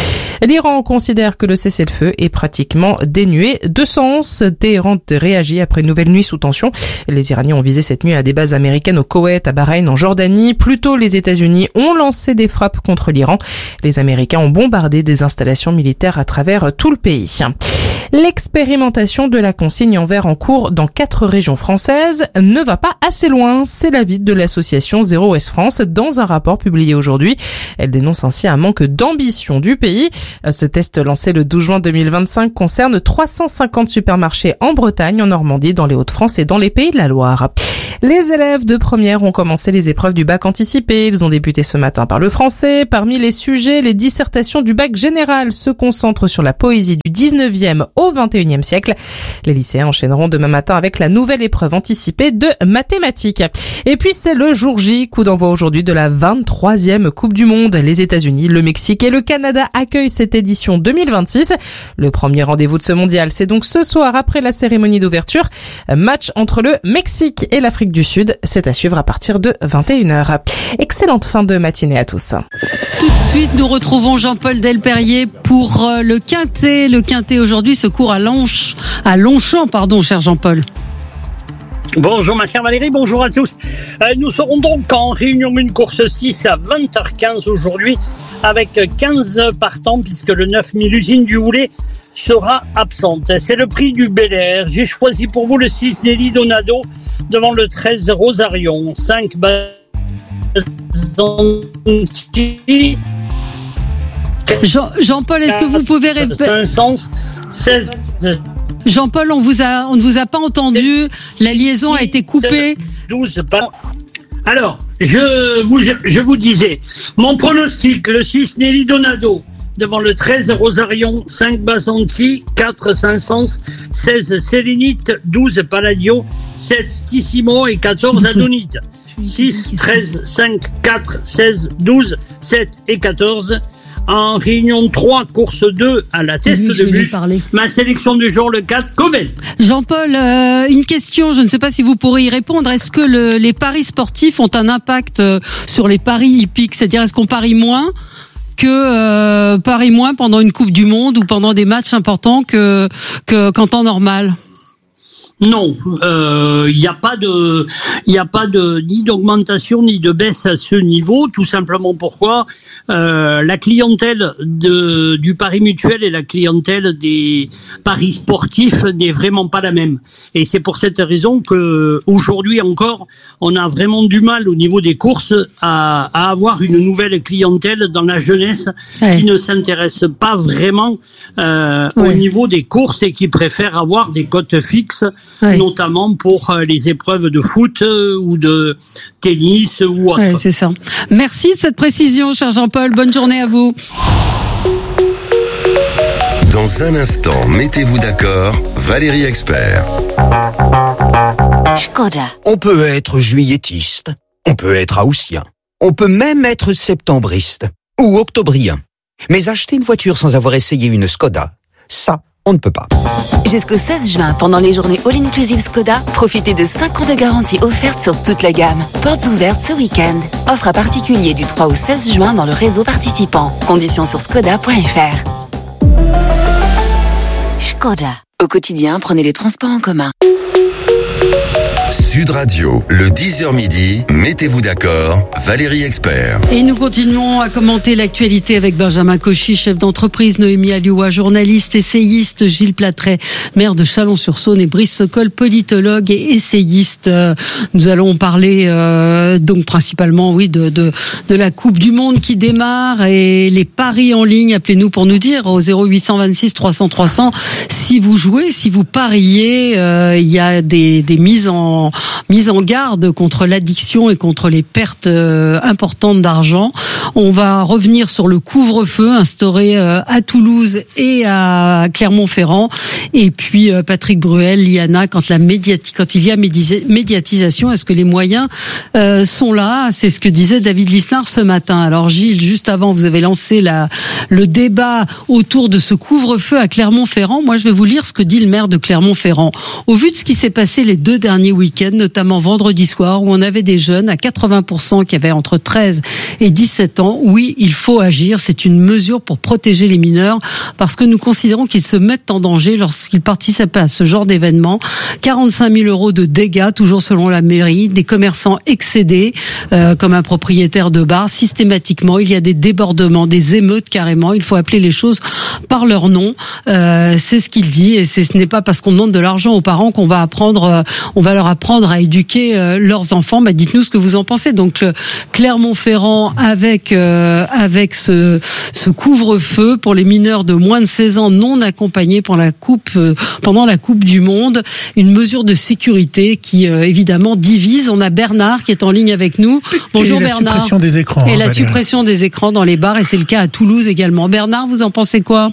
L'Iran considère que le cessez-le-feu est pratiquement dénué de sens. Téhéran réagit après une nouvelle nuit sous tension. Les Iraniens ont visé cette nuit à des bases américaines au Koweït, à Bahreïn, en Jordanie. Plus tôt, les États-Unis ont lancé des frappes contre l'Iran. Les Américains ont bombardé des installations militaires à travers tout le pays. L'expérimentation de la consigne en verre en cours dans quatre régions françaises ne va pas assez loin. C'est l'avis de l'association Zero Waste France dans un rapport publié aujourd'hui. Elle dénonce ainsi un manque d'ambition du pays. Ce test lancé le douze juin deux mille vingt-cinq concerne trois cent cinquante supermarchés en Bretagne, en Normandie, dans les Hauts-de-France et dans les Pays de la Loire. Les élèves de première ont commencé les épreuves du bac anticipé. Ils ont débuté ce matin par le français. Parmi les sujets, les dissertations du bac général se concentrent sur la poésie du dix-neuvième au vingt et unième siècle. Les lycéens enchaîneront demain matin avec la nouvelle épreuve anticipée de mathématiques. Et puis c'est le jour J, coup d'envoi aujourd'hui de la vingt-troisième Coupe du Monde. Les États-Unis, le Mexique et le Canada accueillent cette édition deux mille vingt-six. Le premier rendez-vous de ce mondial, c'est donc ce soir après la cérémonie d'ouverture. Match entre le Mexique et l'Afrique du Sud, c'est à suivre à partir de vingt et une heures. Excellente fin de matinée à tous. Tout de suite, nous retrouvons Jean-Paul Delperrier pour le Quintet. Le Quintet aujourd'hui se court à Longchamp, à Longchamp, pardon, cher Jean-Paul. Bonjour ma chère Valérie, bonjour à tous. Euh, nous serons donc en réunion une course six à vingt heures quinze aujourd'hui avec quinze partants puisque le neuf mille usine du Houlet sera absente. C'est le prix du Bel Air. J'ai choisi pour vous le six Nelly Donado devant le treize Rosarion. cinq Bazanti. Jean, Jean-Paul, est-ce que vous pouvez répéter cinq cent seize. Jean-Paul, on vous a, on ne vous a pas entendu. La liaison a été coupée. douze Alors, je vous, je vous disais, mon pronostic, le six Nelly Donado, devant le treize Rosarion, cinq Basanti, quatre cinq cents, seize Sélénite, douze Palladio, sept Tissimo et quatorze Adonite. six, treize, cinq, quatre, seize, douze, sept et quatorze. En réunion trois, course deux à la test oui, de bus. Ma sélection du jour, le quatre, Covel. Jean-Paul, euh, une question, je ne sais pas si vous pourrez y répondre. Est-ce que le, les paris sportifs ont un impact euh, sur les paris hippiques ? C'est-à-dire, est-ce qu'on parie moins que euh, parie moins pendant une Coupe du Monde ou pendant des matchs importants que, que qu'en temps normal ? Non, il euh, n'y a pas de, il y a pas de ni d'augmentation ni de baisse à ce niveau. Tout simplement pourquoi euh, la clientèle de du pari mutuel et la clientèle des paris sportifs n'est vraiment pas la même. Et c'est pour cette raison que aujourd'hui encore, on a vraiment du mal au niveau des courses à, à avoir une nouvelle clientèle dans la jeunesse ouais. qui ne s'intéresse pas vraiment euh, ouais. au niveau des courses et qui préfère avoir des cotes fixes. Ouais. Notamment pour euh, les épreuves de foot euh, ou de tennis ou autre. Ouais, c'est ça. Merci de cette précision, cher Jean-Paul. Bonne journée à vous. Dans un instant, mettez-vous d'accord, Valérie Expert. Skoda. On peut être juillettiste, on peut être haussien, on peut même être septembriste ou octobrien. Mais acheter une voiture sans avoir essayé une Skoda, ça, on ne peut pas. Jusqu'au seize juin, pendant les journées All-Inclusive Skoda, profitez de cinq ans de garantie offerte sur toute la gamme. Portes ouvertes ce week-end. Offre à particulier du trois au seize juin dans le réseau participant. Conditions sur skoda point f r. Skoda. Au quotidien, prenez les transports en commun. Sud Radio, le dix heures midi, mettez-vous d'accord, Valérie Expert. Et nous continuons à commenter l'actualité avec Benjamin Cauchy, chef d'entreprise, Noémie Alioua, journaliste, essayiste, Gilles Platret, maire de Chalon-sur-Saône, et Brice Sokol, politologue et essayiste. Nous allons parler euh, donc principalement, oui, de, de de la Coupe du Monde qui démarre et les paris en ligne. Appelez-nous pour nous dire au zéro huit cent vingt-six trois cents trois cents si vous jouez, si vous pariez. Euh, il y a des des mises en mises en garde contre l'addiction et contre les pertes euh, importantes d'argent. On va revenir sur le couvre-feu instauré euh, à Toulouse et à Clermont-Ferrand. Et puis euh, Patrick Bruel, Liana, quand la médiati- quand il y a médis- médiatisation, est-ce que les moyens euh, sont là? C'est ce que disait David Lisnard ce matin. Alors Gilles, juste avant, vous avez lancé la le débat autour de ce couvre-feu à Clermont-Ferrand. Moi, je vais vous lire ce que dit le maire de Clermont-Ferrand. Au vu de ce qui s'est passé les deux derniers week-ends, notamment vendredi soir, où on avait des jeunes à quatre-vingts pour cent qui avaient entre treize et dix-sept ans, oui, il faut agir. C'est une mesure pour protéger les mineurs, parce que nous considérons qu'ils se mettent en danger lorsqu'ils participent à ce genre d'événement. quarante-cinq mille euros de dégâts, toujours selon la mairie, des commerçants excédés, euh, comme un propriétaire de bar. Systématiquement, il y a des débordements, des émeutes carrément. Il faut appeler les choses par leur nom. Euh, c'est ce qu'il dit, et c'est, ce n'est pas parce qu'on demande de l'argent aux parents qu'on va apprendre, euh, on va leur apprendre à éduquer euh, leurs enfants. Bah, dites-nous ce que vous en pensez. Donc euh, Clermont-Ferrand avec euh, avec ce, ce couvre-feu pour les mineurs de moins de seize ans non accompagnés pour la coupe euh, pendant la Coupe du Monde, une mesure de sécurité qui euh, évidemment divise. On a Bernard qui est en ligne avec nous. Bonjour et la Bernard. Suppression des écrans. Et hein, la Valérie. suppression des écrans dans les bars, et c'est le cas à Toulouse également. Bernard, vous en pensez quoi?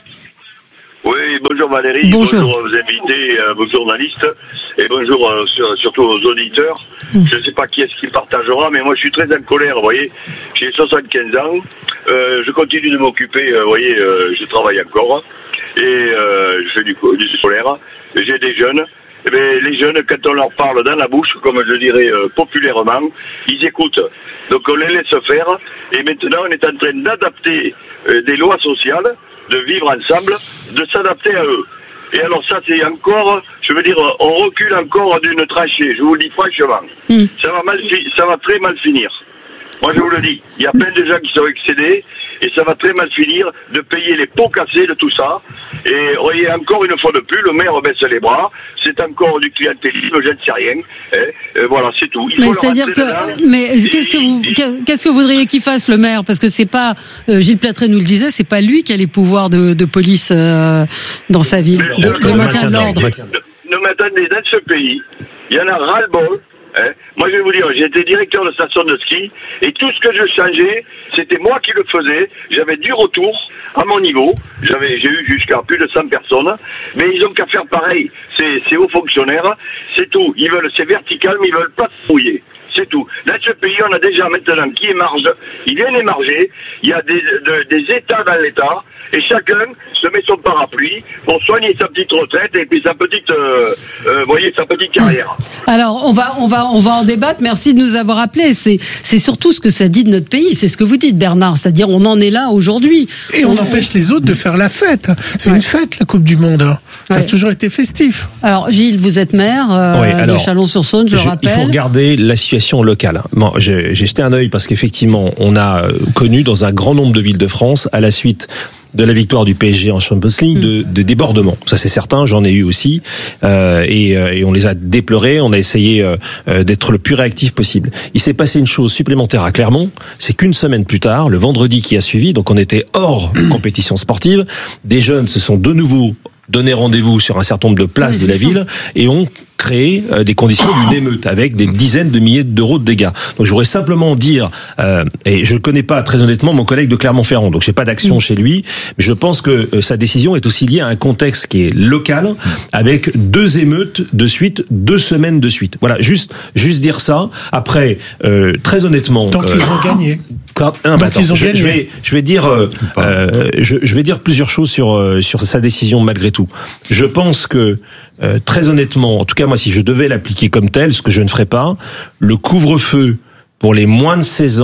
Oui, bonjour Valérie, bonjour, bonjour aux invités, euh, vos journalistes, et bonjour euh, sur, surtout aux auditeurs. Mmh. Je ne sais pas qui est-ce qui partagera, mais moi je suis très en colère, vous voyez. J'ai soixante-quinze ans, euh, je continue de m'occuper, euh, vous voyez, euh, je travaille encore, et euh, je fais du, du scolaire, j'ai des jeunes. Eh bien, les jeunes, quand on leur parle dans la bouche, comme je dirais euh, populairement, ils écoutent. Donc on les laisse faire, et maintenant on est en train d'adapter euh, des lois sociales, de vivre ensemble, de s'adapter à eux. Et alors ça, c'est encore, je veux dire, on recule encore d'une tranchée, je vous le dis franchement. Mm. Ça va mal, ça va très mal finir. Moi, je vous le dis, il y a plein de gens qui sont excédés, et ça va très mal finir de payer les pots cassés de tout ça. Et voyez, encore une fois de plus, le maire baisse les bras, c'est encore du clientélisme, je ne sais rien. Hein. Et voilà, c'est tout. Il mais faut c'est-à-dire que, mais qu'est-ce que vous, qu'est-ce que vous voudriez qu'il fasse, le maire? Parce que c'est pas, euh, Gilles Platret nous le disait, c'est pas lui qui a les pouvoirs de, de police euh, dans sa ville, de, de, de maintien de l'ordre. Non, mais attendez, dans ce pays, il y en a ras-le-bol. Hein. Moi, je vais vous dire, j'étais directeur de station de ski, et tout ce que je changeais, c'était moi qui le faisais. J'avais du retour à mon niveau. J'avais, j'ai eu jusqu'à plus de cent personnes. Mais ils ont qu'à faire pareil. C'est, c'est hauts fonctionnaires. C'est tout. Ils veulent, c'est vertical, mais ils veulent pas se mouiller. C'est tout. Dans ce pays, on a déjà maintenant qui émarge. Il vient émarger. Il y a des, de, des États dans l'État. Et chacun se met son parapluie pour soigner sa petite retraite et puis sa petite, euh, euh, voyez, sa petite carrière. Alors, on va, on va, on va en débattre. Merci de nous avoir appelés. C'est, c'est surtout ce que ça dit de notre pays. C'est ce que vous dites, Bernard. C'est-à-dire, on en est là aujourd'hui. Et on, on empêche les autres de faire la fête. C'est ouais. une fête, la Coupe du Monde. Ça ouais. a toujours été festif. Alors, Gilles, vous êtes maire euh, oui, alors, de Chalon-sur-Saône, je, je rappelle. Il faut regarder la situation locale. Bon, j'ai, j'ai jeté un œil parce qu'effectivement, on a connu dans un grand nombre de villes de France, à la suite de la victoire du P S G en Champions League, mmh. de, de débordements. Ça, c'est certain, j'en ai eu aussi. Euh, et, et on les a déplorés, on a essayé euh, d'être le plus réactif possible. Il s'est passé une chose supplémentaire à Clermont, c'est qu'une semaine plus tard, le vendredi qui a suivi, donc on était hors compétition sportive, des jeunes se sont de nouveau donné rendez-vous sur un certain nombre de places oui, de la ça. ville et ont créé euh, des conditions d'une émeute avec des dizaines de milliers d'euros de dégâts. Donc je voudrais simplement dire, euh, et je ne connais pas très honnêtement mon collègue de Clermont-Ferrand, donc j'ai pas d'action mmh. chez lui, mais je pense que euh, sa décision est aussi liée à un contexte qui est local, avec deux émeutes de suite, deux semaines de suite. Voilà, juste juste dire ça. Après, euh, très honnêtement, tant euh, qu'ils ont gagné. Quand, non, bah, attends, je, je vais je vais dire euh, euh, je, je vais dire plusieurs choses sur euh, sur sa décision malgré tout. Je pense que Euh, très honnêtement, en tout cas moi si je devais l'appliquer comme tel, ce que je ne ferais pas, le couvre-feu pour les moins de seize ans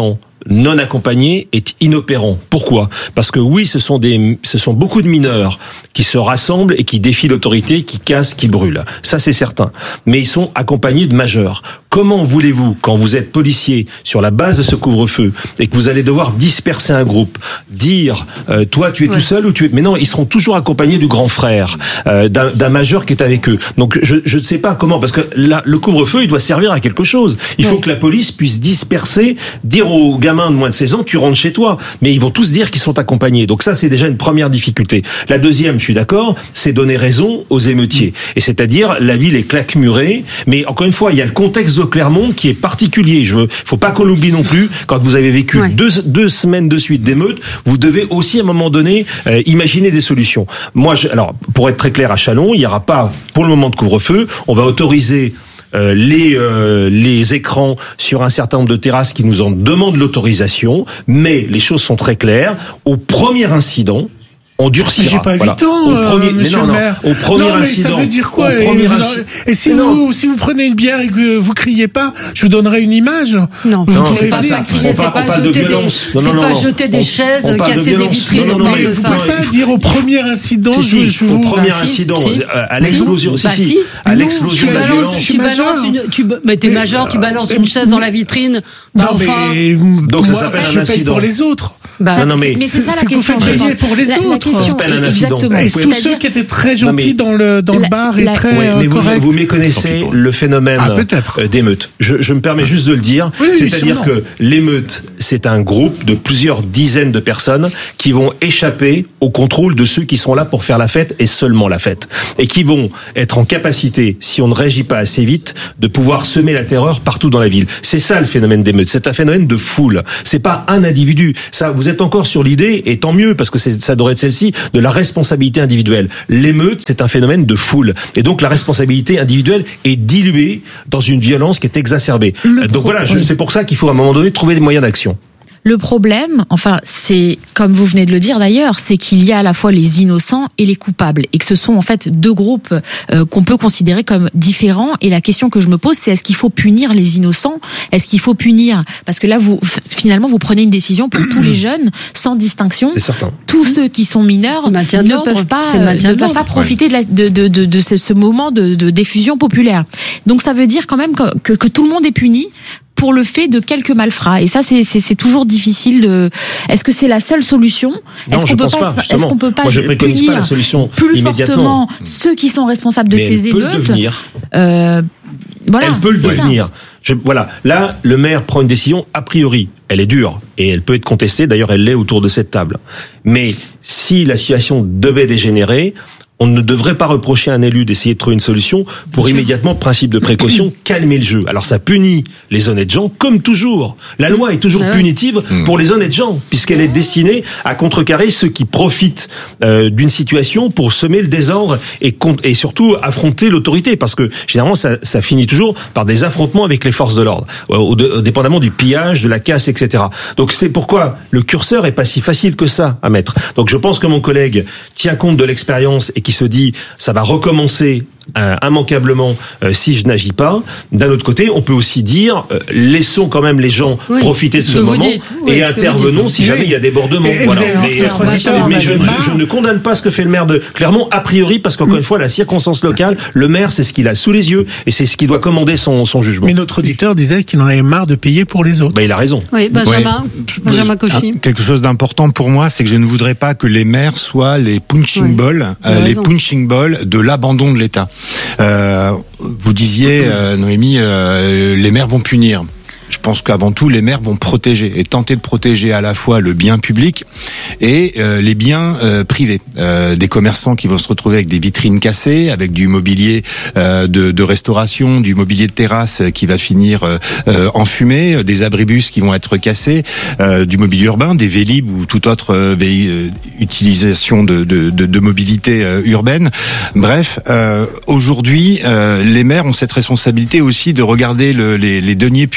non accompagné est inopérant. Pourquoi ? Parce que oui, ce sont des, ce sont beaucoup de mineurs qui se rassemblent et qui défient l'autorité, qui cassent, qui brûlent. Ça, c'est certain. Mais ils sont accompagnés de majeurs. Comment voulez-vous, quand vous êtes policier, sur la base de ce couvre-feu, et que vous allez devoir disperser un groupe, dire, euh, toi, tu es ouais. tout seul ou tu es... Mais non, ils seront toujours accompagnés du grand frère, euh, d'un, d'un majeur qui est avec eux. Donc, je, je ne sais pas comment, parce que là, le couvre-feu, il doit servir à quelque chose. Il faut ouais. que la police puisse disperser, dire aux gamins de moins de seize ans, tu rentres chez toi. Mais ils vont tous dire qu'ils sont accompagnés. Donc ça, c'est déjà une première difficulté. La deuxième, je suis d'accord, c'est donner raison aux émeutiers. Et c'est-à-dire, la ville est claquemurée, mais encore une fois, il y a le contexte de Clermont qui est particulier. Je veux, faut pas qu'on l'oublie non plus. Quand vous avez vécu ouais. deux, deux semaines de suite d'émeutes, vous devez aussi à un moment donné euh, imaginer des solutions. Moi, je, alors pour être très clair, à Châlons, il n'y aura pas pour le moment de couvre-feu. On va autoriser Euh, les euh, les écrans sur un certain nombre de terrasses qui nous en demandent l'autorisation, mais les choses sont très claires. Au premier incident, on durcira. J'ai pas voilà. huit ans, au premier, euh, monsieur non, le non, maire. Au premier non, mais incident. Ça veut dire quoi au et, premier vous, inci... et si non. vous si vous prenez une bière et que vous criez pas, je vous donnerai une image. Non, non c'est pas, pas crier, c'est pas jeter des, c'est pas jeter des chaises, casser des vitrines. Non, non, non, mais de vous ça. pouvez pas dire au premier incident. Si, si, je, je au vous... premier bah, incident, si, à l'explosion, si, si, si, si. à Non, l'explosion de la balance, violence. Tu balances une, tu, mais t'es majeur, tu balances une chaise dans la vitrine. Non, enfin, mais donc ça s'appelle un incident. Pour les autres. Bah, non, non, mais, mais c'est ça la c'est question. Vous faites pour les la, autres. La question, ça s'appelle un incident. exactement. Et tous ceux qui étaient très gentils dans le dans le bar et très oui, mais corrects. vous, vous méconnaissez le phénomène ah, d'émeute. Je, je me permets juste de le dire. Oui, c'est-à-dire que l'émeute, c'est un groupe de plusieurs dizaines de personnes qui vont échapper au contrôle de ceux qui sont là pour faire la fête et seulement la fête. Et qui vont être en capacité, si on ne réagit pas assez vite, de pouvoir semer la terreur partout dans la ville. C'est ça le phénomène d'émeute. C'est un phénomène de foule. C'est pas un individu. Ça, vous êtes encore sur l'idée, et tant mieux, parce que c'est, ça devrait être celle-ci, de la responsabilité individuelle. L'émeute, c'est un phénomène de foule. Et donc la responsabilité individuelle est diluée dans une violence qui est exacerbée. Le donc pro- voilà, je, oui. c'est pour ça qu'il faut à un moment donné trouver des moyens d'action. Le problème, enfin, c'est, comme vous venez de le dire d'ailleurs, c'est qu'il y a à la fois les innocents et les coupables, et que ce sont en fait deux groupes euh, qu'on peut considérer comme différents. Et la question que je me pose, c'est est-ce qu'il faut punir les innocents ? Est-ce qu'il faut punir, parce que là, vous finalement, vous prenez une décision pour tous les jeunes, sans distinction. C'est certain. Tous ceux qui sont mineurs ne peuvent pas, ne peuvent pas profiter ouais. de, la, de, de, de, de ce, ce moment de, de diffusion populaire. Donc ça veut dire quand même que, que, que tout le monde est puni pour le fait de quelques malfrats. Et ça, c'est, c'est, c'est toujours difficile de... Est-ce que c'est la seule solution ? Non, est-ce qu'on peut pas, pas est-ce qu'on peut pas Moi, je punir pas la solution plus fortement ceux qui sont responsables de Mais ces elle émeutes peut le devenir. Euh, voilà, elle peut le c'est devenir. Je, voilà. Là, le maire prend une décision a priori. Elle est dure et elle peut être contestée. D'ailleurs, elle l'est autour de cette table. Mais si la situation devait dégénérer, on ne devrait pas reprocher à un élu d'essayer de trouver une solution pour Bien immédiatement, sûr. principe de précaution, calmer le jeu. Alors ça punit les honnêtes gens, comme toujours. La loi est toujours ah ouais. punitive mmh. pour les honnêtes gens, puisqu'elle est destinée à contrecarrer ceux qui profitent euh, d'une situation pour semer le désordre et, et surtout affronter l'autorité, parce que généralement ça, ça finit toujours par des affrontements avec les forces de l'ordre, au, au, au, dépendamment du pillage, de la casse, et cetera. Donc c'est pourquoi le curseur est pas si facile que ça à mettre. Donc je pense que mon collègue tient compte de l'expérience et qui se dit ça va recommencer euh, immanquablement euh, si je n'agis pas. D'un autre côté, on peut aussi dire euh, laissons quand même les gens oui, profiter de ce moment dites, oui, et intervenons si jamais il y a débordement. Et voilà. Mais, euh, mais je, je, je ne condamne pas ce que fait le maire de Clermont a priori parce qu'encore mmh. une fois la circonstance locale, le maire c'est ce qu'il a sous les yeux et c'est ce qui doit commander son, son jugement. Mais notre auditeur disait qu'il en avait marre de payer pour les autres. Bah, il a raison. Oui, Benjamin, ouais. Benjamin Cauchy. Quelque chose d'important pour moi, c'est que je ne voudrais pas que les maires soient les punching oui. balls, euh, les punching balls de l'abandon de l'État. Euh, vous disiez, euh, Noémie, euh, les maires vont punir. Je pense qu'avant tout, les maires vont protéger et tenter de protéger à la fois le bien public et euh, les biens euh, privés. Euh, des commerçants qui vont se retrouver avec des vitrines cassées, avec du mobilier euh, de, de restauration, du mobilier de terrasse qui va finir euh, en fumée, des abribus qui vont être cassés, euh, du mobilier urbain, des vélib ou toute autre euh, vé- utilisation de, de, de, de mobilité euh, urbaine. Bref, euh, aujourd'hui, euh, les maires ont cette responsabilité aussi de regarder le, les, les deniers publics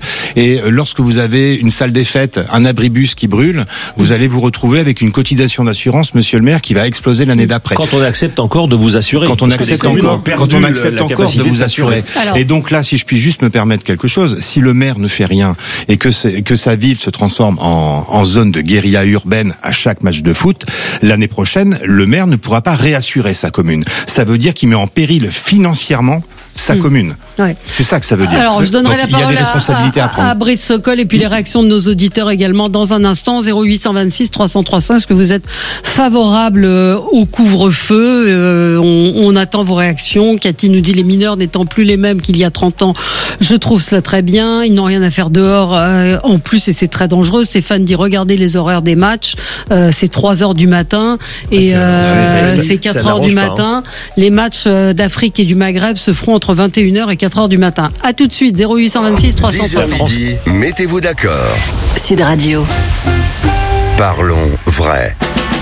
Et lorsque vous avez une salle des fêtes, un abribus qui brûle, vous allez vous retrouver avec une cotisation d'assurance, monsieur le maire, qui va exploser l'année d'après. Quand on accepte encore de vous assurer. Quand on accepte encore, quand on accepte encore de vous assurer. Alors, et donc là, si je puis juste me permettre quelque chose, si le maire ne fait rien et que c'est, que sa ville se transforme en, en zone de guérilla urbaine à chaque match de foot, l'année prochaine, le maire ne pourra pas réassurer sa commune. Ça veut dire qu'il met en péril financièrement sa mmh. commune. Ouais. C'est ça que ça veut dire. Alors, je donnerai donc, la parole à, à, à, à Brice Sokol et puis les réactions de nos auditeurs également dans un instant. zéro huit cent vingt-six trois cent trois cents. Est-ce que vous êtes favorable au couvre-feu? euh, on, on attend vos réactions. Cathy nous dit les mineurs n'étant plus les mêmes qu'il y a trente ans. Je trouve cela très bien. Ils n'ont rien à faire dehors euh, en plus et c'est très dangereux. Stéphane dit regardez les horaires des matchs. Euh, c'est trois heures du matin et euh, c'est quatre heures du matin. Pas, hein. Les matchs d'Afrique et du Maghreb se feront entre vingt et une heures et quatre heures du matin. À tout de suite, zéro huit cent vingt-six trois cents. dix heures midi, mettez-vous d'accord. Sud Radio. Parlons vrai.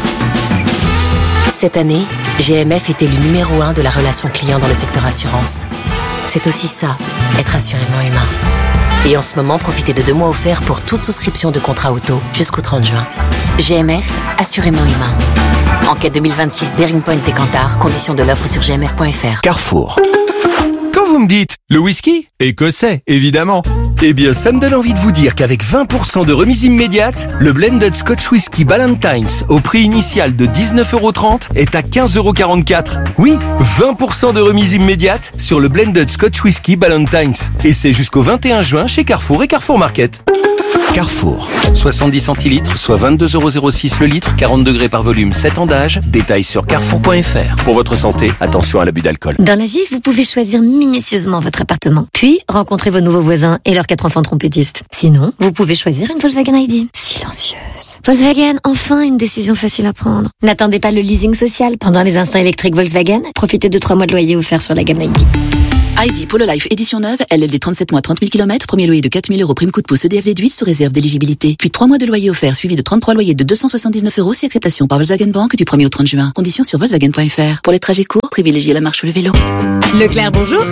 Cette année, G M F était le numéro un de la relation client dans le secteur assurance. C'est aussi ça, être assurément humain. Et en ce moment, profitez de deux mois offerts pour toute souscription de contrat auto jusqu'au trente juin. G M F, assurément humain. Enquête deux mille vingt-six, Bearing Point et Kantar, conditions de l'offre sur g m f point f r. Carrefour. Quand vous me dites le whisky, écossais, évidemment. Eh bien, ça me donne envie de vous dire qu'avec vingt pour cent de remise immédiate, le blended Scotch Whisky Ballantines, au prix initial de dix-neuf euros trente, est à quinze euros quarante-quatre. Oui, vingt pour cent de remise immédiate sur le blended Scotch Whisky Ballantines. Et c'est jusqu'au vingt et un juin chez Carrefour et Carrefour Market. Carrefour, soixante-dix centilitres, soit vingt-deux euros zéro six le litre, quarante degrés par volume, sept ans d'âge. Détails sur carrefour point f r. Pour votre santé, attention à l'abus d'alcool. Dans la vie, vous pouvez choisir minutieusement votre appartement, puis rencontrer vos nouveaux voisins et leurs quatre enfants trompettistes. Sinon, vous pouvez choisir une Volkswagen I D. Silencieuse. Volkswagen, enfin une décision facile à prendre. N'attendez pas le leasing social. Pendant les instants électriques Volkswagen, profitez de trois mois de loyer offerts sur la gamme I D. I D Polo Life édition neuve, L L D trente-sept mois, trente mille kilomètres, premier loyer de quatre mille euros, prime coup de pouce E D F déduit sous réserve d'éligibilité. Puis trois mois de loyer offert suivi de trente-trois loyers de deux cent soixante-dix-neuf euros si acceptation par Volkswagen Bank du premier au trente juin. Conditions sur Volkswagen point f r. Pour les trajets courts, privilégiez la marche ou le vélo. Leclerc, bonjour.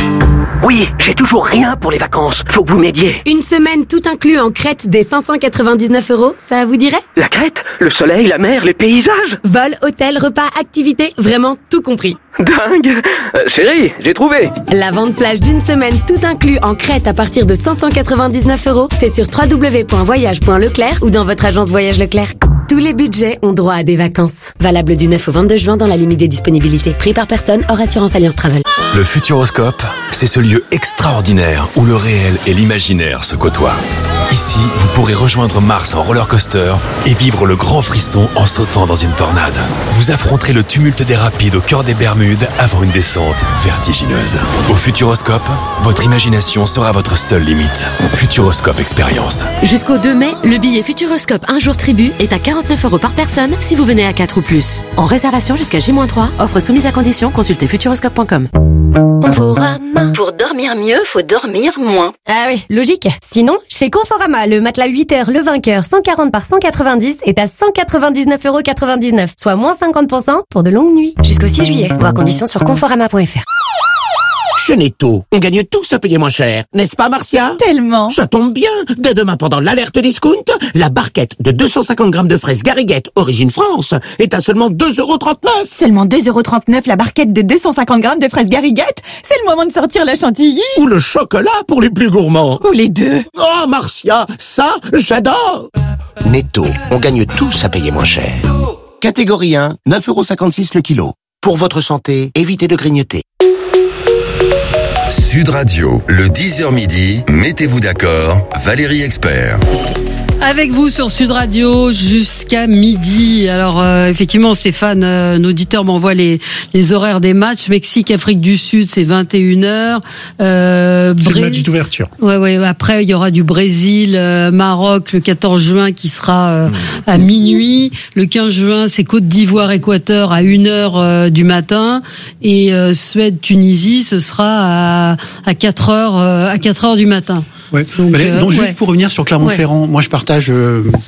Oui, j'ai toujours rien pour les vacances. Faut que vous m'aidiez. Une semaine tout inclus en Crète dès cinq cent quatre-vingt-dix-neuf euros, ça vous dirait? La Crète, le soleil, la mer, les paysages. Vol, hôtel, repas, activités, vraiment tout compris. Dingue. euh, Chérie, j'ai trouvé. La vente flash d'une semaine tout inclus en Crète à partir de cinq cent quatre-vingt-dix-neuf euros, c'est sur w w w point voyage point leclerc ou dans votre agence Voyage Leclerc. Tous les budgets ont droit à des vacances. Valable du neuf au vingt-deux juin dans la limite des disponibilités. Prix par personne hors assurance Alliance Travel. Le Futuroscope, c'est ce lieu extraordinaire où le réel et l'imaginaire se côtoient. Ici, vous pourrez rejoindre Mars en roller coaster et vivre le grand frisson en sautant dans une tornade. Vous affronterez le tumulte des rapides au cœur des Bermudes avant une descente vertigineuse. Au Futuroscope, votre imagination sera votre seule limite. Futuroscope Expérience. Jusqu'au deux mai, le billet Futuroscope un jour tribu est à quarante-neuf euros par personne si vous venez à quatre ou plus. En réservation jusqu'à J moins trois, offre soumise à condition, consultez futuroscope point com. Conforama. Pour dormir mieux, faut dormir moins. Ah oui, logique. Sinon, chez Conforama, le matelas huit heures, le vainqueur cent quarante par cent quatre-vingt-dix est à cent quatre-vingt-dix-neuf euros quatre-vingt-dix-neuf, soit moins cinquante pour cent pour de longues nuits. Jusqu'au six juillet. Voir conditions sur conforama point f r. Chez Netto, on gagne tous à payer moins cher. N'est-ce pas, Marcia? Tellement. Ça tombe bien. Dès demain, pendant l'alerte discount, la barquette de deux cent cinquante grammes de fraises Gariguette, origine France, est à seulement deux euros trente-neuf. Seulement deux euros trente-neuf la barquette de deux cent cinquante grammes de fraises Gariguette? C'est le moment de sortir la chantilly. Ou le chocolat pour les plus gourmands. Ou les deux. Oh, Marcia, ça, j'adore. Netto, on gagne tous à payer moins cher. Catégorie un, neuf euros cinquante-six le kilo. Pour votre santé, évitez de grignoter. Sud Radio, le dix heures midi, mettez-vous d'accord, Valérie Expert. Avec vous sur Sud Radio jusqu'à midi. Alors euh, effectivement, Stéphane, euh, un auditeur m'envoie les les horaires des matchs. Mexique, Afrique du Sud, c'est vingt et une heures. Euh, c'est Bré... le match d'ouverture. Ouais, ouais. Après, il y aura du Brésil, euh, Maroc le quatorze juin qui sera euh, à minuit. Le quinze juin, c'est Côte d'Ivoire, Équateur à une heure euh, du matin. Et euh, Suède, Tunisie, ce sera à à quatre heures euh, à quatre heures du matin. Ouais. Donc, euh, euh, Donc juste ouais. pour revenir sur Clermont-Ferrand, ouais. moi je partage, euh, je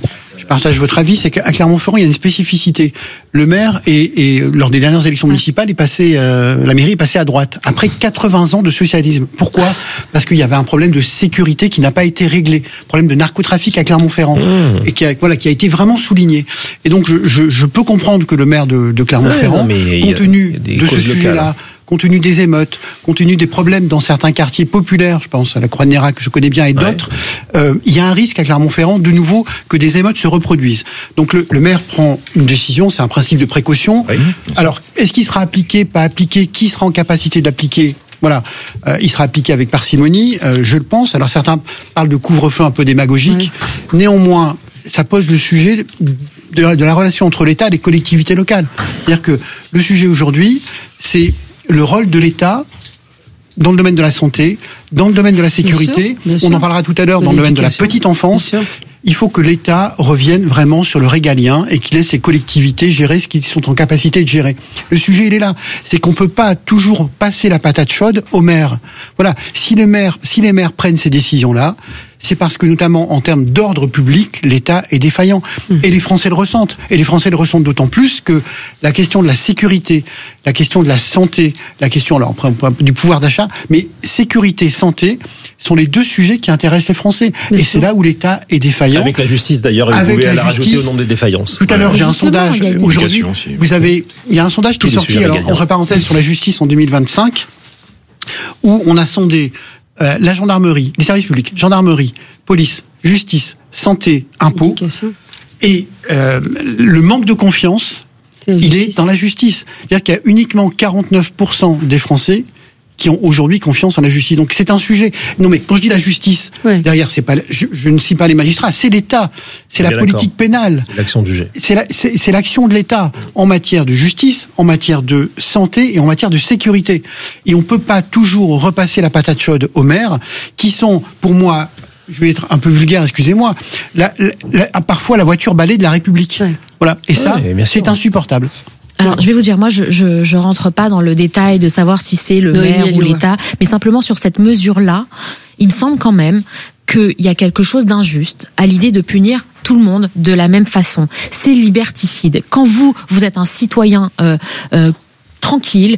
partage votre avis, c'est qu'à Clermont-Ferrand, il y a une spécificité. Le maire, et, et lors des dernières élections municipales, est passé, euh, la mairie est passée à droite. Après quatre-vingts ans de socialisme. Pourquoi ? Parce qu'il y avait un problème de sécurité qui n'a pas été réglé. Problème de narcotrafic à Clermont-Ferrand. Mmh. Et qui a, voilà, qui a été vraiment souligné. Et donc, je, je, je peux comprendre que le maire de, de Clermont-Ferrand, ouais, compte tenu de ce sujet-là, compte tenu des émeutes, compte tenu des problèmes dans certains quartiers populaires, je pense à la Croix-de-Nérac que je connais bien et d'autres, ouais. euh, il y a un risque à Clermont-Ferrand de nouveau que des émeutes se reproduisent. Donc le, le maire prend une décision, c'est un principe de précaution. Oui. Alors, est-ce qu'il sera appliqué, pas appliqué, qui sera en capacité de l'appliquer ? Voilà, euh, il sera appliqué avec parcimonie, euh, je le pense. Alors certains parlent de couvre-feu un peu démagogique. Oui. Néanmoins, ça pose le sujet de, de la relation entre l'État et les collectivités locales. C'est-à-dire que le sujet aujourd'hui, c'est le rôle de l'État dans le domaine de la santé, dans le domaine de la sécurité, bien sûr, bien sûr. On en parlera tout à l'heure, dans le domaine de la petite enfance. Il faut que l'État revienne vraiment sur le régalien et qu'il laisse les collectivités gérer ce qu'ils sont en capacité de gérer. Le sujet, il est là. C'est qu'on peut pas toujours passer la patate chaude aux maires. Voilà. Si les maires, si les maires prennent ces décisions-là, c'est parce que, notamment en termes d'ordre public, l'État est défaillant. Mmh. Et les Français le ressentent. Et les Français le ressentent d'autant plus que la question de la sécurité, la question de la santé, la question, alors, du pouvoir d'achat, mais sécurité, santé, sont les deux sujets qui intéressent les Français. Bien et sûr. C'est là où l'État est défaillant. Avec la justice, d'ailleurs, et vous pouvez la, la rajouter au nombre des défaillances. Tout à l'heure, j'ai un sondage. Aujourd'hui, vous avez, il y a un sondage qui est sorti, alors, entre parenthèses, sur la justice en deux mille vingt-cinq, où on a sondé Euh, la gendarmerie, les services publics, gendarmerie, police, justice, santé, impôts, et euh, le manque de confiance, il est dans la justice. C'est-à-dire qu'il y a uniquement quarante-neuf pour cent des Français qui ont aujourd'hui confiance en la justice. Donc c'est un sujet. Non mais quand je dis la justice, ouais. derrière c'est pas, je, je ne cite pas les magistrats, c'est l'État, c'est la politique pénale. C'est l'action du G. C'est, la, c'est, c'est l'action de l'État en matière de justice, en matière de santé et en matière de sécurité. Et on peut pas toujours repasser la patate chaude aux maires, qui sont, pour moi, je vais être un peu vulgaire, excusez-moi, la, la, la, parfois la voiture balai de la République. Ouais. Voilà. Et ça, ouais, c'est insupportable. Alors, je vais vous dire, moi, je, je, je rentre pas dans le détail de savoir si c'est le maire ou l'État, mais simplement sur cette mesure-là, il me semble quand même qu'il y a quelque chose d'injuste à l'idée de punir tout le monde de la même façon. C'est liberticide. Quand vous, vous êtes un citoyen euh, euh, tranquille,